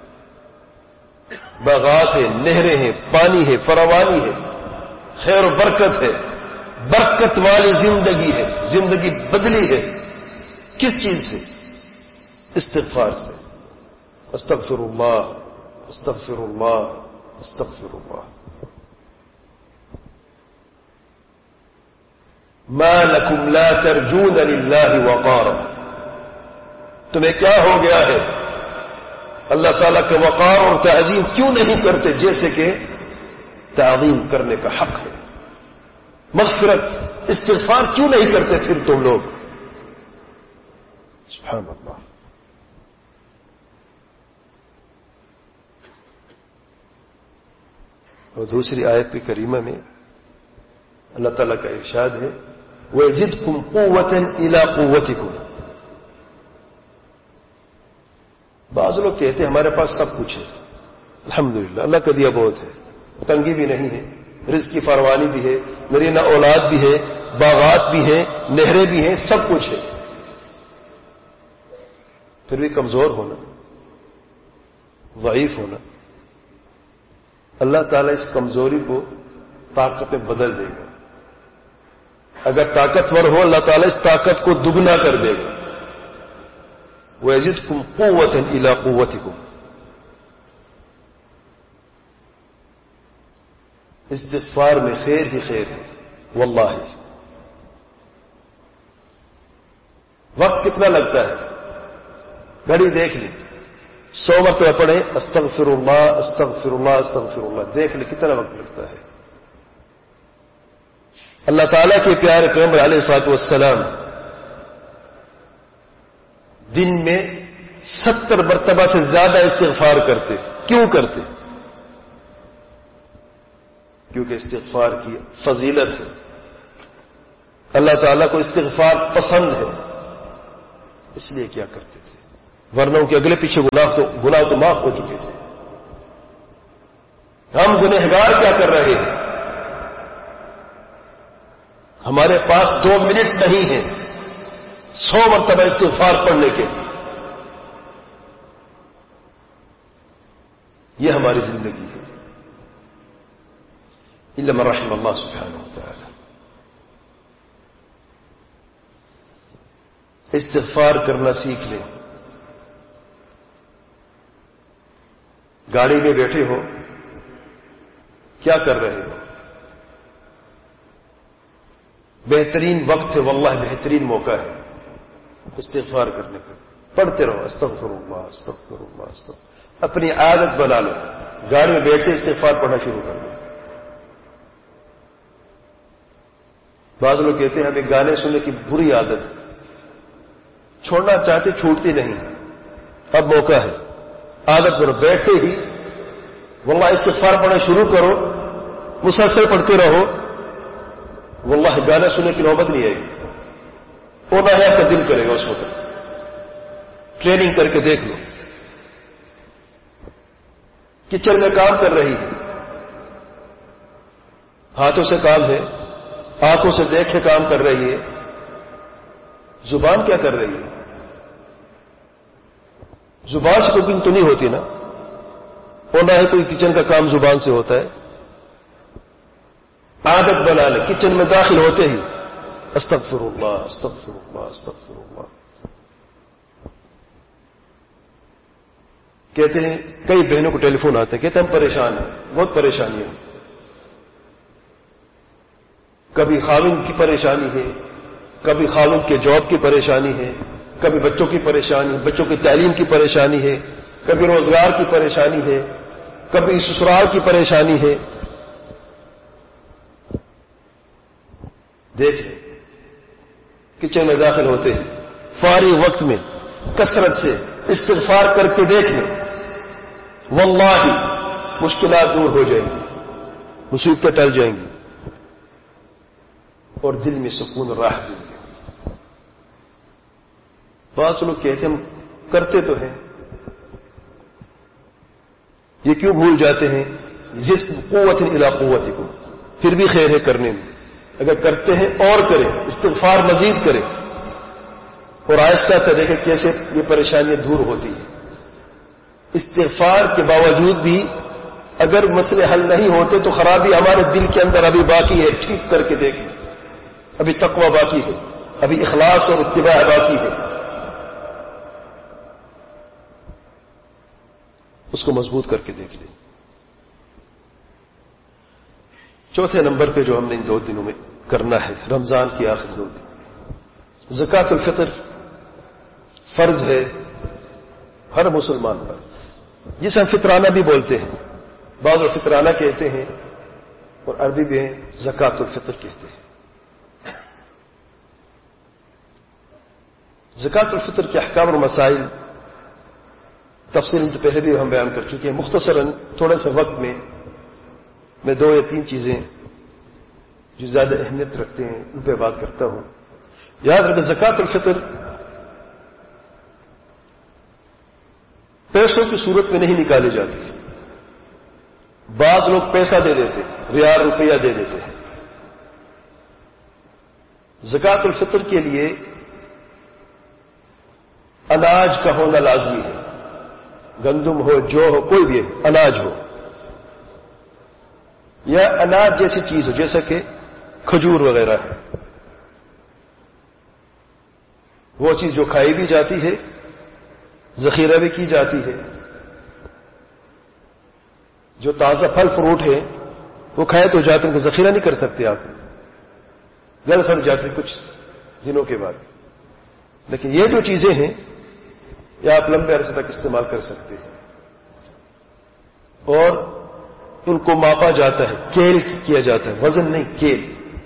باغات ہیں، نہریں ہیں، پانی ہے، فراوانی ہے، خیر و برکت ہے، برکت والی زندگی ہے. زندگی بدلی ہے کس چیز سے؟ استغفار سے. استغفر اللہ، استغفر اللہ، استغفر اللہ. ما لکم لا ترجون للہ وقارا، تمہیں کیا ہو گیا ہے؟ اللہ تعالیٰ کے وقار اور تعظیم کیوں نہیں کرتے جیسے کہ تعظیم کرنے کا حق ہے؟ مغفرت، استغفار کیوں نہیں کرتے پھر تم لوگ؟ سبحان اللہ. اور دوسری آیت کریمہ میں اللہ تعالیٰ کا ارشاد ہے، وَيَزِدْكُمْ قُوَّةً إِلَىٰ قُوَّتِكُمْ. بعض لوگ کہتے ہیں ہمارے پاس سب کچھ ہے، الحمدللہ اللہ کا دیا بہت ہے، تنگی بھی نہیں ہے، رزق کی فراوانی بھی ہے، نرینہ اولاد بھی ہے، باغات بھی ہیں، نہریں بھی ہیں، سب کچھ ہے. پھر بھی کمزور ہونا، ضعیف ہونا. اللہ تعالیٰ اس کمزوری کو طاقت میں بدل دے گا. اگر طاقتور ہو اللہ تعالیٰ اس طاقت کو دگنا کر دے گا. وَيَزِدْكُمْ قُوَّةً إِلَىٰ قُوَّتِكُمْ. استغفار میں خیر ہی خیر ہے واللہ. وقت کتنا لگتا ہے؟ گھڑی دیکھ لی، سو مرتبہ پڑھے استغفر اللہ استغفر اللہ استغفر اللہ، دیکھ لی کتنا وقت لگتا ہے. اللہ تعالیٰ کے پیارے پیغمبر علیہ الصلوۃ والسلام دن میں ستر مرتبہ سے زیادہ استغفار کرتے. کیوں کرتے؟ کیونکہ استغفار کی فضیلت ہے. اللہ تعالیٰ کو استغفار پسند ہے. اس لیے کیا کرتے تھے، ورنہ کے اگلے پیچھے گناہ تو گناہ تو معاف ہو چکے تھے. ہم گنہگار کیا کر رہے ہیں؟ ہمارے پاس دو منٹ نہیں ہے سو مرتبہ استغفار پڑھنے کے. یہ ہماری زندگی ہے. الا من رحم اللہ سبحانہ وتعالی. استغفار کرنا سیکھ لیں. گاڑی میں بیٹھے ہو، کیا کر رہے ہو؟ بہترین وقت ہے، واللہ بہترین موقع ہے استغفار کرنے کا. پڑھتے رہو استغفر اللہ استغفر اللہ استغفر. اپنی عادت بنا لو، گاڑی میں بیٹھتے استغفار پڑھنا شروع کر دو. بعض لوگ کہتے ہیں ہمیں گانے سننے کی بری عادت ہے، چھوڑنا چاہتے چھوٹتی نہیں. اب موقع ہے، عادت کرو. بیٹھتے ہی واللہ استغفار پڑھنا شروع کرو، مسلسل پڑھتے رہو. واللہ گانا سننے کی نوبت نہیں آئے گی. وہ نہ کا دل کرے گا اس وقت. ٹریننگ کر کے دیکھ لو. کچن میں کام کر رہی ہے، ہاتھوں سے کام ہے، آنکھوں سے دیکھ کے کام کر رہی ہے، زبان کیا کر رہی ہے؟ زبان سے کوکنگ تو نہیں ہوتی نا، اور نہ ہی کوئی کچن کا کام زبان سے ہوتا ہے. عادت بنا لے، کچن میں داخل ہوتے ہی استغفر اللہ استغفر اللہ استغفر اللہ. کہتے ہیں کئی بہنوں کو ٹیلی فون آتے ہیں، کہتے ہیں ہم پریشان ہیں، بہت پریشانی ہے. کبھی خاوند کی پریشانی ہے، کبھی خاوند کے جاب کی پریشانی ہے، کبھی بچوں کی پریشانی، بچوں کی تعلیم کی پریشانی ہے، کبھی روزگار کی پریشانی ہے، کبھی سسرال کی پریشانی ہے. دیکھ لیں کچن میں داخل ہوتے ہیں، فارغ وقت میں کثرت سے استغفار کر کے دیکھ لیں، واللہ مشکلات دور ہو جائیں گی، مصیبتیں ٹل جائیں گی، اور دل میں سکون راحت ملے گی. بعض لوگ کہتے ہیں ہم کرتے تو ہیں، یہ کیوں بھول جاتے ہیں؟ زد قوت الی قوتکم، پھر بھی خیر ہے کرنے میں. اگر کرتے ہیں اور کریں، استغفار مزید کریں، اور آہستہ سے دیکھیں کیسے یہ پریشانیاں دور ہوتی ہیں. استغفار کے باوجود بھی اگر مسئلے حل نہیں ہوتے تو خرابی ہمارے دل کے اندر ابھی باقی ہے. ٹھیک کر کے دیکھیں، ابھی تقوی باقی ہے، ابھی اخلاص اور اتباع باقی ہے. اس کو مضبوط کر کے دیکھ لیں. چوتھے نمبر پہ جو ہم نے ان دو دنوں میں کرنا ہے، رمضان کی آخر دو دن، زکوٰۃ الفطر فرض ہے ہر مسلمان پر، جسے ہم فطرانہ بھی بولتے ہیں. بعض لوگ فطرانہ کہتے ہیں اور عربی میں زکوٰۃ الفطر کہتے ہیں. زکوٰۃ الفطر کے احکام اور مسائل تفصیل تو پہلے بھی ہم بیان کر چکے ہیں. مختصراً تھوڑے سے وقت میں میں دو یا تین چیزیں جو زیادہ اہمیت رکھتے ہیں ان پہ بات کرتا ہوں. یاد رکھیں زکوٰۃ الفطر پیسوں کی صورت میں نہیں نکالی جاتی. بعض لوگ پیسہ دے دیتے، ریال روپیہ دے دیتے ہیں. زکوٰۃ الفطر کے لیے اناج کا ہونا لازمی ہے. گندم ہو، جو ہو، کوئی بھی اناج ہو، یا اناج جیسی چیز ہو جیسا کہ کھجور وغیرہ ہے، وہ چیز جو کھائی بھی جاتی ہے، ذخیرہ بھی کی جاتی ہے. جو تازہ پھل فروٹ ہے وہ کھائے تو جاتے ہیں کہ ذخیرہ نہیں کر سکتے آپ، گل سڑ جاتے کچھ دنوں کے بعد. لیکن یہ جو چیزیں ہیں یہ آپ لمبے عرصے تک استعمال کر سکتے ہیں، اور ان کو ماپا جاتا ہے، کیل کیا جاتا ہے، وزن نہیں کیل.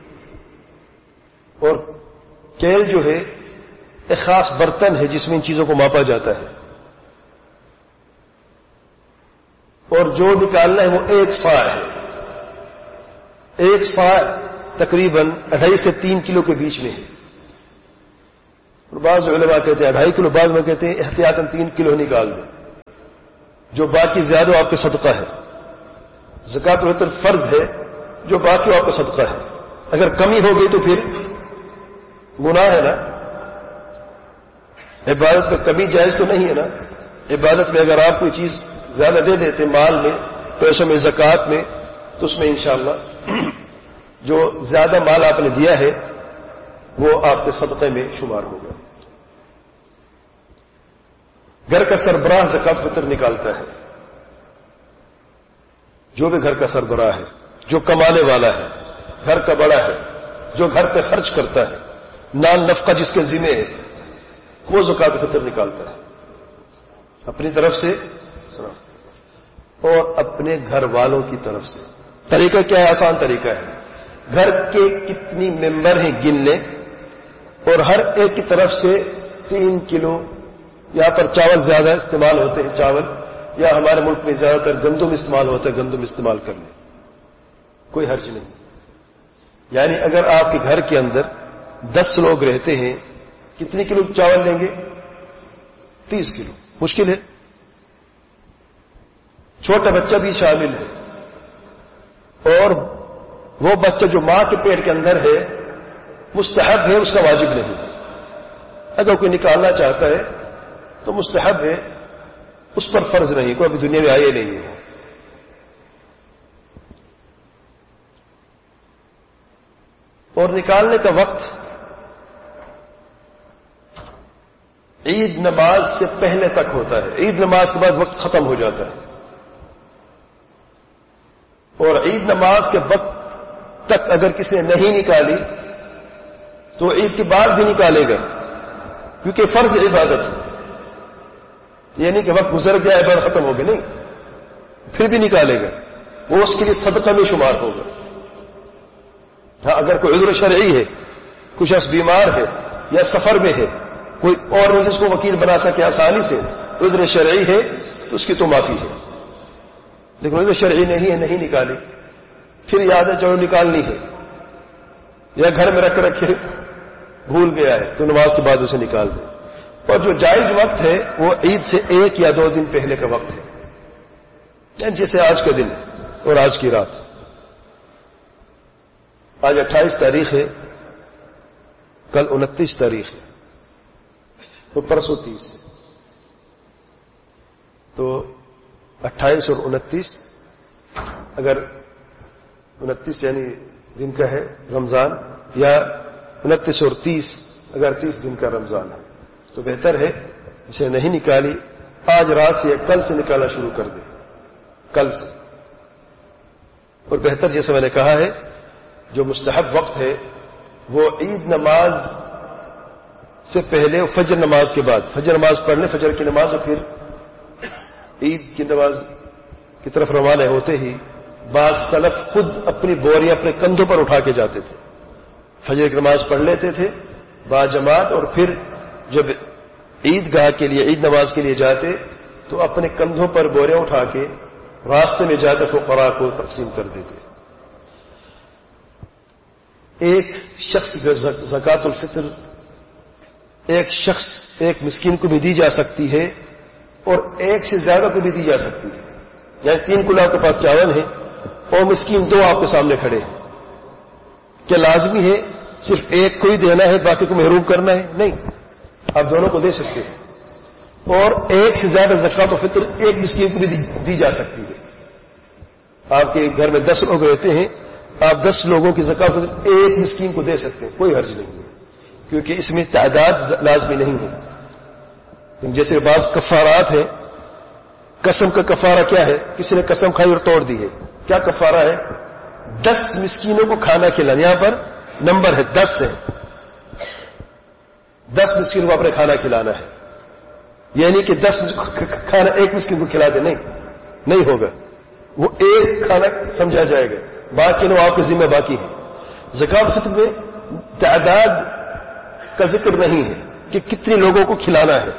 اور کیل جو ہے ایک خاص برتن ہے جس میں ان چیزوں کو ماپا جاتا ہے، اور جو نکالنا ہے وہ ایک صاع ہے. ایک صاع تقریباً اڑھائی سے تین کلو کے بیچ میں ہے. اور بعض علماء کہتے ہیں ڈھائی کلو، بعض میں کہتے ہیں احتیاطاً تین کلو نکال دیں، جو باقی زیادہ آپ کا صدقہ ہے. زکوٰۃ الفطر فرض ہے، جو باقی آپ کا صدقہ ہے. اگر کمی ہو گئی تو پھر گناہ ہے نا. عبادت میں کمی جائز تو نہیں ہے نا. عبادت میں اگر آپ کوئی چیز زیادہ دے دیتے مال میں، پیسوں میں، زکوٰۃ میں، تو اس میں انشاءاللہ جو زیادہ مال آپ نے دیا ہے وہ آپ کے صدقے میں شمار ہوگا. گھر کا سربراہ زکوٰۃ فطر نکالتا ہے. جو بھی گھر کا سربراہ ہے، جو کمانے والا ہے، گھر کا بڑا ہے، جو گھر پہ خرچ کرتا ہے، نان نفقہ جس کے ذمہ ہے، وہ زکوٰۃ فطر نکالتا ہے اپنی طرف سے اور اپنے گھر والوں کی طرف سے. طریقہ کیا ہے؟ آسان طریقہ ہے. گھر کے کتنی ممبر ہیں گن لیں اور ہر ایک کی طرف سے تین کلو. یہاں پر چاول زیادہ استعمال ہوتے ہیں، چاول، یا ہمارے ملک میں زیادہ تر گندم استعمال ہوتا ہے، گندم استعمال کر لیں، کوئی حرج نہیں. یعنی اگر آپ کے گھر کے اندر دس لوگ رہتے ہیں، کتنی کلو چاول لیں گے؟ تیس کلو. مشکل ہے. چھوٹا بچہ بھی شامل ہے، اور وہ بچہ جو ماں کے پیٹ کے اندر ہے مستحب ہے، اس کا واجب نہیں ہے. اگر کوئی نکالنا چاہتا ہے تو مستحب ہے، اس پر فرض نہیں. کوئی ابھی دنیا میں آئے نہیں ہے. اور نکالنے کا وقت عید نماز سے پہلے تک ہوتا ہے. عید نماز کے بعد وقت ختم ہو جاتا ہے، اور عید نماز کے وقت تک اگر کسی نے نہیں نکالی تو عید کے بعد بھی نکالے گا، کیونکہ فرض عبادت ہے. یہ نہیں کہ وقت گزر گیا عبادت ختم ہو گئی، نہیں، پھر بھی نکالے گا، وہ اس کے لیے صدقہ میں شمار ہوگا. ہاں اگر کوئی عذر شرعی ہے، کچھ شخص بیمار ہے یا سفر میں ہے، کوئی اور نہیں جس کو وکیل بنا سکے آسانی سے، عذر شرعی ہے تو اس کی تو معافی ہے. لیکن عذر شرعی نہیں ہے، نہیں نکالی، پھر یاد ہے چلو نکالنی ہے، یا گھر میں رکھ رکھے بھول گیا ہے، تو نماز کے بعد اسے نکال دیں. اور جو جائز وقت ہے وہ عید سے ایک یا دو دن پہلے کا وقت ہے، یعنی جیسے آج کا دن اور آج کی رات. آج اٹھائیس تاریخ ہے، کل انتیس تاریخ ہے، تو پرسوں تیس ہے. تو اٹھائیس اور انتیس، اگر انتیس یعنی دن کا ہے رمضان، یا انتیس اور تیس اگر تیس دن کا رمضان ہے، تو بہتر ہے اسے نہیں نکالی آج رات سے یا کل سے نکالنا شروع کر دے، کل سے. اور بہتر جیسے میں نے کہا ہے جو مستحب وقت ہے وہ عید نماز سے پہلے اور فجر نماز کے بعد. فجر نماز پڑھ لیں، فجر کی نماز، اور پھر عید کی نماز کی طرف روانہ ہوتے ہی بعض سلف خود اپنی بوریاں اپنے کندھوں پر اٹھا کے جاتے تھے. فجر کی نماز پڑھ لیتے تھے با جماعت، اور پھر جب عید گاہ کے لیے، عید نماز کے لیے جاتے تو اپنے کندھوں پر بوریاں اٹھا کے راستے میں جاتے فقراء کو تقسیم کر دیتے. ایک شخص زکوٰۃ الفطر ایک شخص ایک مسکین کو بھی دی جا سکتی ہے، اور ایک سے زیادہ کو بھی دی جا سکتی ہے. یعنی تین کلو آپ کے پاس چاول ہے اور مسکین دو آپ کے سامنے کھڑے ہیں، کیا لازمی ہے صرف ایک کو ہی دینا ہے باقی کو محروم کرنا ہے؟ نہیں، آپ دونوں کو دے سکتے ہیں. اور ایک سے زیادہ زکوٰۃ الفطر ایک مسکین کو بھی دی جا سکتی ہے. آپ کے گھر میں دس لوگ رہتے ہیں، آپ دس لوگوں کی زکوٰۃ الفطر ایک مسکین کو دے سکتے ہیں، کوئی حرج نہیں ہے، کیونکہ اس میں تعداد لازمی نہیں ہے. جیسے بعض کفارات ہیں، قسم کا کفارہ کیا ہے؟ کسی نے قسم کھائی اور توڑ دی ہے، کیا کفارہ ہے؟ دس مسکینوں کو کھانا کھلانا. یہاں پر نمبر ہے، دس ہے، دس مسکینوں کو آپ نے کھانا کھلانا ہے. یعنی کہ دس کھانا ایک مسکین کو کھلا دے، نہیں نہیں ہوگا، وہ ایک کھانا سمجھا جائے گا، باقی لوگ آپ کے ذمہ باقی ہیں. زکوٰۃ الفطر میں تعداد کا ذکر نہیں ہے کہ کتنے لوگوں کو کھلانا ہے،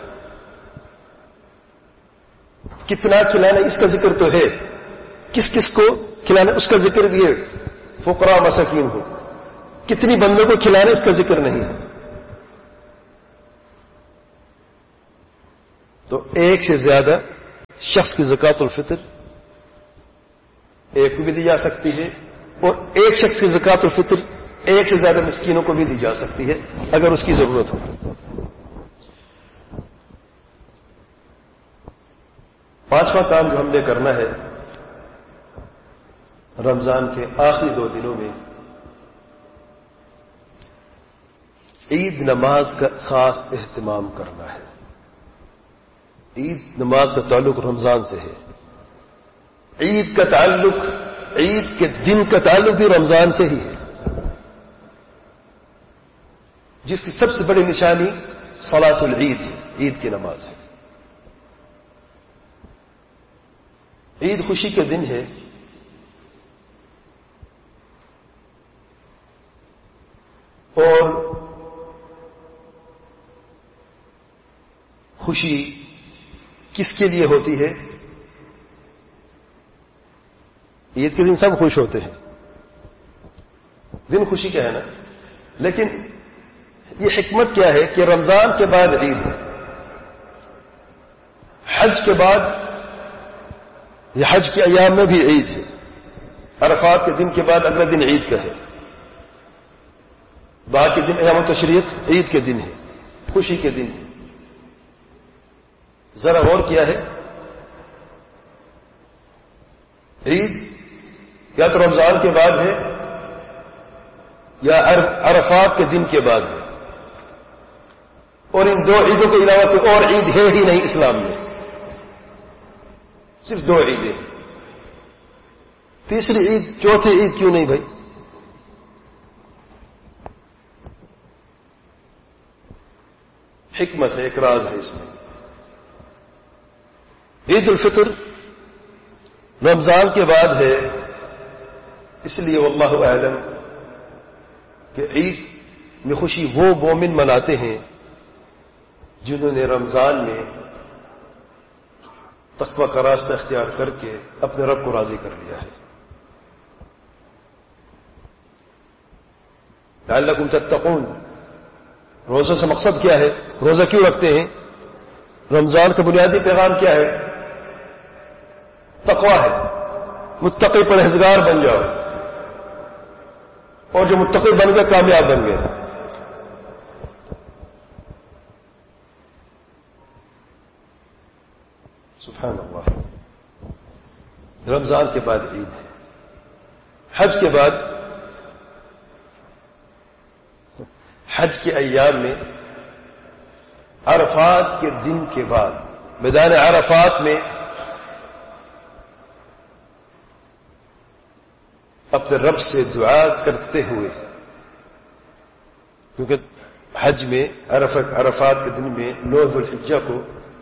کتنا کھلانا اس کا ذکر تو ہے، کس کس کو کھلانا اس کا ذکر بھی ہے، فقراء مساکین ہو. کتنی بندوں کو کھلانا اس کا ذکر نہیں ہے. ایک سے زیادہ شخص کی زکوٰۃ الفطر ایک کو بھی دی جا سکتی ہے، اور ایک شخص کی زکوٰۃ الفطر ایک سے زیادہ مسکینوں کو بھی دی جا سکتی ہے اگر اس کی ضرورت ہو۔ پانچواں کام جو ہم نے کرنا ہے رمضان کے آخری دو دنوں میں، عید نماز کا خاص اہتمام کرنا ہے۔ عید نماز کا تعلق رمضان سے ہے، عید کا تعلق عید کے دن کا تعلق بھی رمضان سے ہی ہے، جس کی سب سے بڑی نشانی صلاۃ العید ہے، عید کی نماز ہے۔ عید خوشی کے دن ہے، اور خوشی کس کے لیے ہوتی ہے؟ عید کے دن سب خوش ہوتے ہیں، دن خوشی کا ہے نا، لیکن یہ حکمت کیا ہے کہ رمضان کے بعد عید ہے، حج کے بعد یہ حج کے ایام میں بھی عید ہے، عرفات کے دن کے بعد اگلا دن عید کا ہے، باقی دن ایام التشریق عید کے دن ہے، خوشی کے دن ہے۔ ذرا غور کیا ہے، عید یا تو رمضان کے بعد ہے یا عرفات کے دن کے بعد ہے، اور ان دو عیدوں کے علاوہ کوئی اور عید ہے ہی نہیں اسلام میں، صرف دو عیدیں۔ تیسری عید چوتھی عید کیوں نہیں بھائی؟ حکمت ہے، ایک راز ہے اس میں۔ عید الفطر رمضان کے بعد ہے، اس لیے واللہ اعلم کہ عید میں خوشی وہ مومن مناتے ہیں جنہوں نے رمضان میں تقوی کا راستہ اختیار کر کے اپنے رب کو راضی کر لیا ہے۔ لعلکم تتقون، روزوں سے مقصد کیا ہے؟ روزہ کیوں رکھتے ہیں؟ رمضان کا بنیادی پیغام کیا ہے؟ تقوی ہے، متقی پرہیزگار بن جاؤ، اور جو متقی بن گئے کامیاب بن گئے۔ سبحان اللہ۔ رمضان کے بعد عید ہے، حج کے بعد، حج کے ایام میں عرفات کے دن کے بعد میدان عرفات میں اپنے رب سے دعا کرتے ہوئے، کیونکہ حج میں عرفات کے دن میں نو ذو الحجہ کو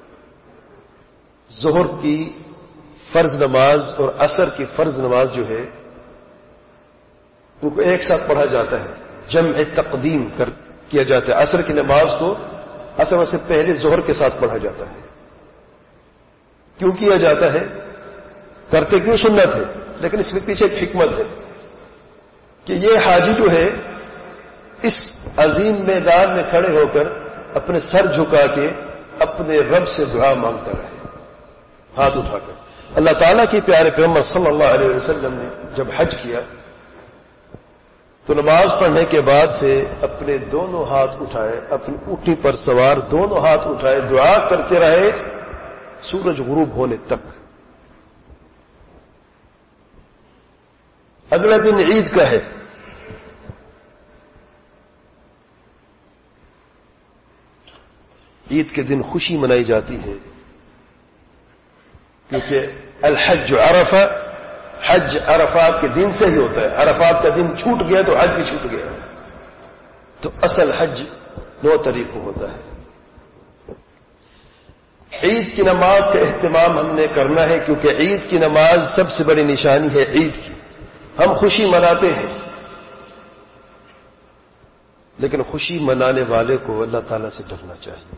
ظہر کی فرض نماز اور عصر کی فرض نماز جو ہے ان کو ایک ساتھ پڑھا جاتا ہے، جمع تقدیم کر کیا جاتا ہے۔ عصر کی نماز کو عصر سے پہلے ظہر کے ساتھ پڑھا جاتا ہے۔ کیوں کیا جاتا ہے؟ کرتے کیوں سنت ہے، لیکن اس میں پیچھے ایک حکمت ہے کہ یہ حاجی جو ہے اس عظیم میدان میں کھڑے ہو کر اپنے سر جھکا کے اپنے رب سے دعا مانگتا رہے، ہاتھ اٹھا کر۔ اللہ تعالیٰ کی پیارے پیغمبر صلی اللہ علیہ وسلم نے جب حج کیا تو نماز پڑھنے کے بعد سے اپنے دونوں ہاتھ اٹھائے، اپنی اونٹنی پر سوار دونوں ہاتھ اٹھائے، دعا کرتے رہے سورج غروب ہونے تک۔ اگلا دن عید کا ہے، عید کے دن خوشی منائی جاتی ہے، کیونکہ الحج عرفہ، حج عرفات کے دن سے ہی ہوتا ہے۔ عرفات کا دن چھوٹ گیا تو حج بھی چھوٹ گیا، تو اصل حج دو طریقوں ہوتا ہے۔ عید کی نماز کا اہتمام ہم نے کرنا ہے، کیونکہ عید کی نماز سب سے بڑی نشانی ہے عید کی۔ ہم خوشی مناتے ہیں، لیکن خوشی منانے والے کو اللہ تعالیٰ سے ڈرنا چاہیے۔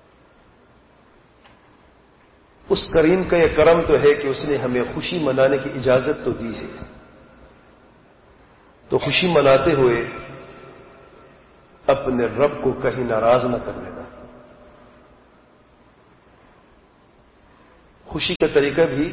اس کریم کا یہ کرم تو ہے کہ اس نے ہمیں خوشی منانے کی اجازت تو دی ہے، تو خوشی مناتے ہوئے اپنے رب کو کہیں ناراض نہ کر لینا۔ خوشی کا طریقہ بھی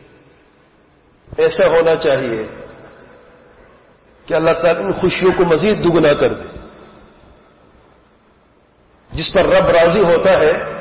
ایسا ہونا چاہیے کہ اللہ تعالیٰ ان خوشیوں کو مزید دگنا کر دے. جس پر رب راضی ہوتا ہے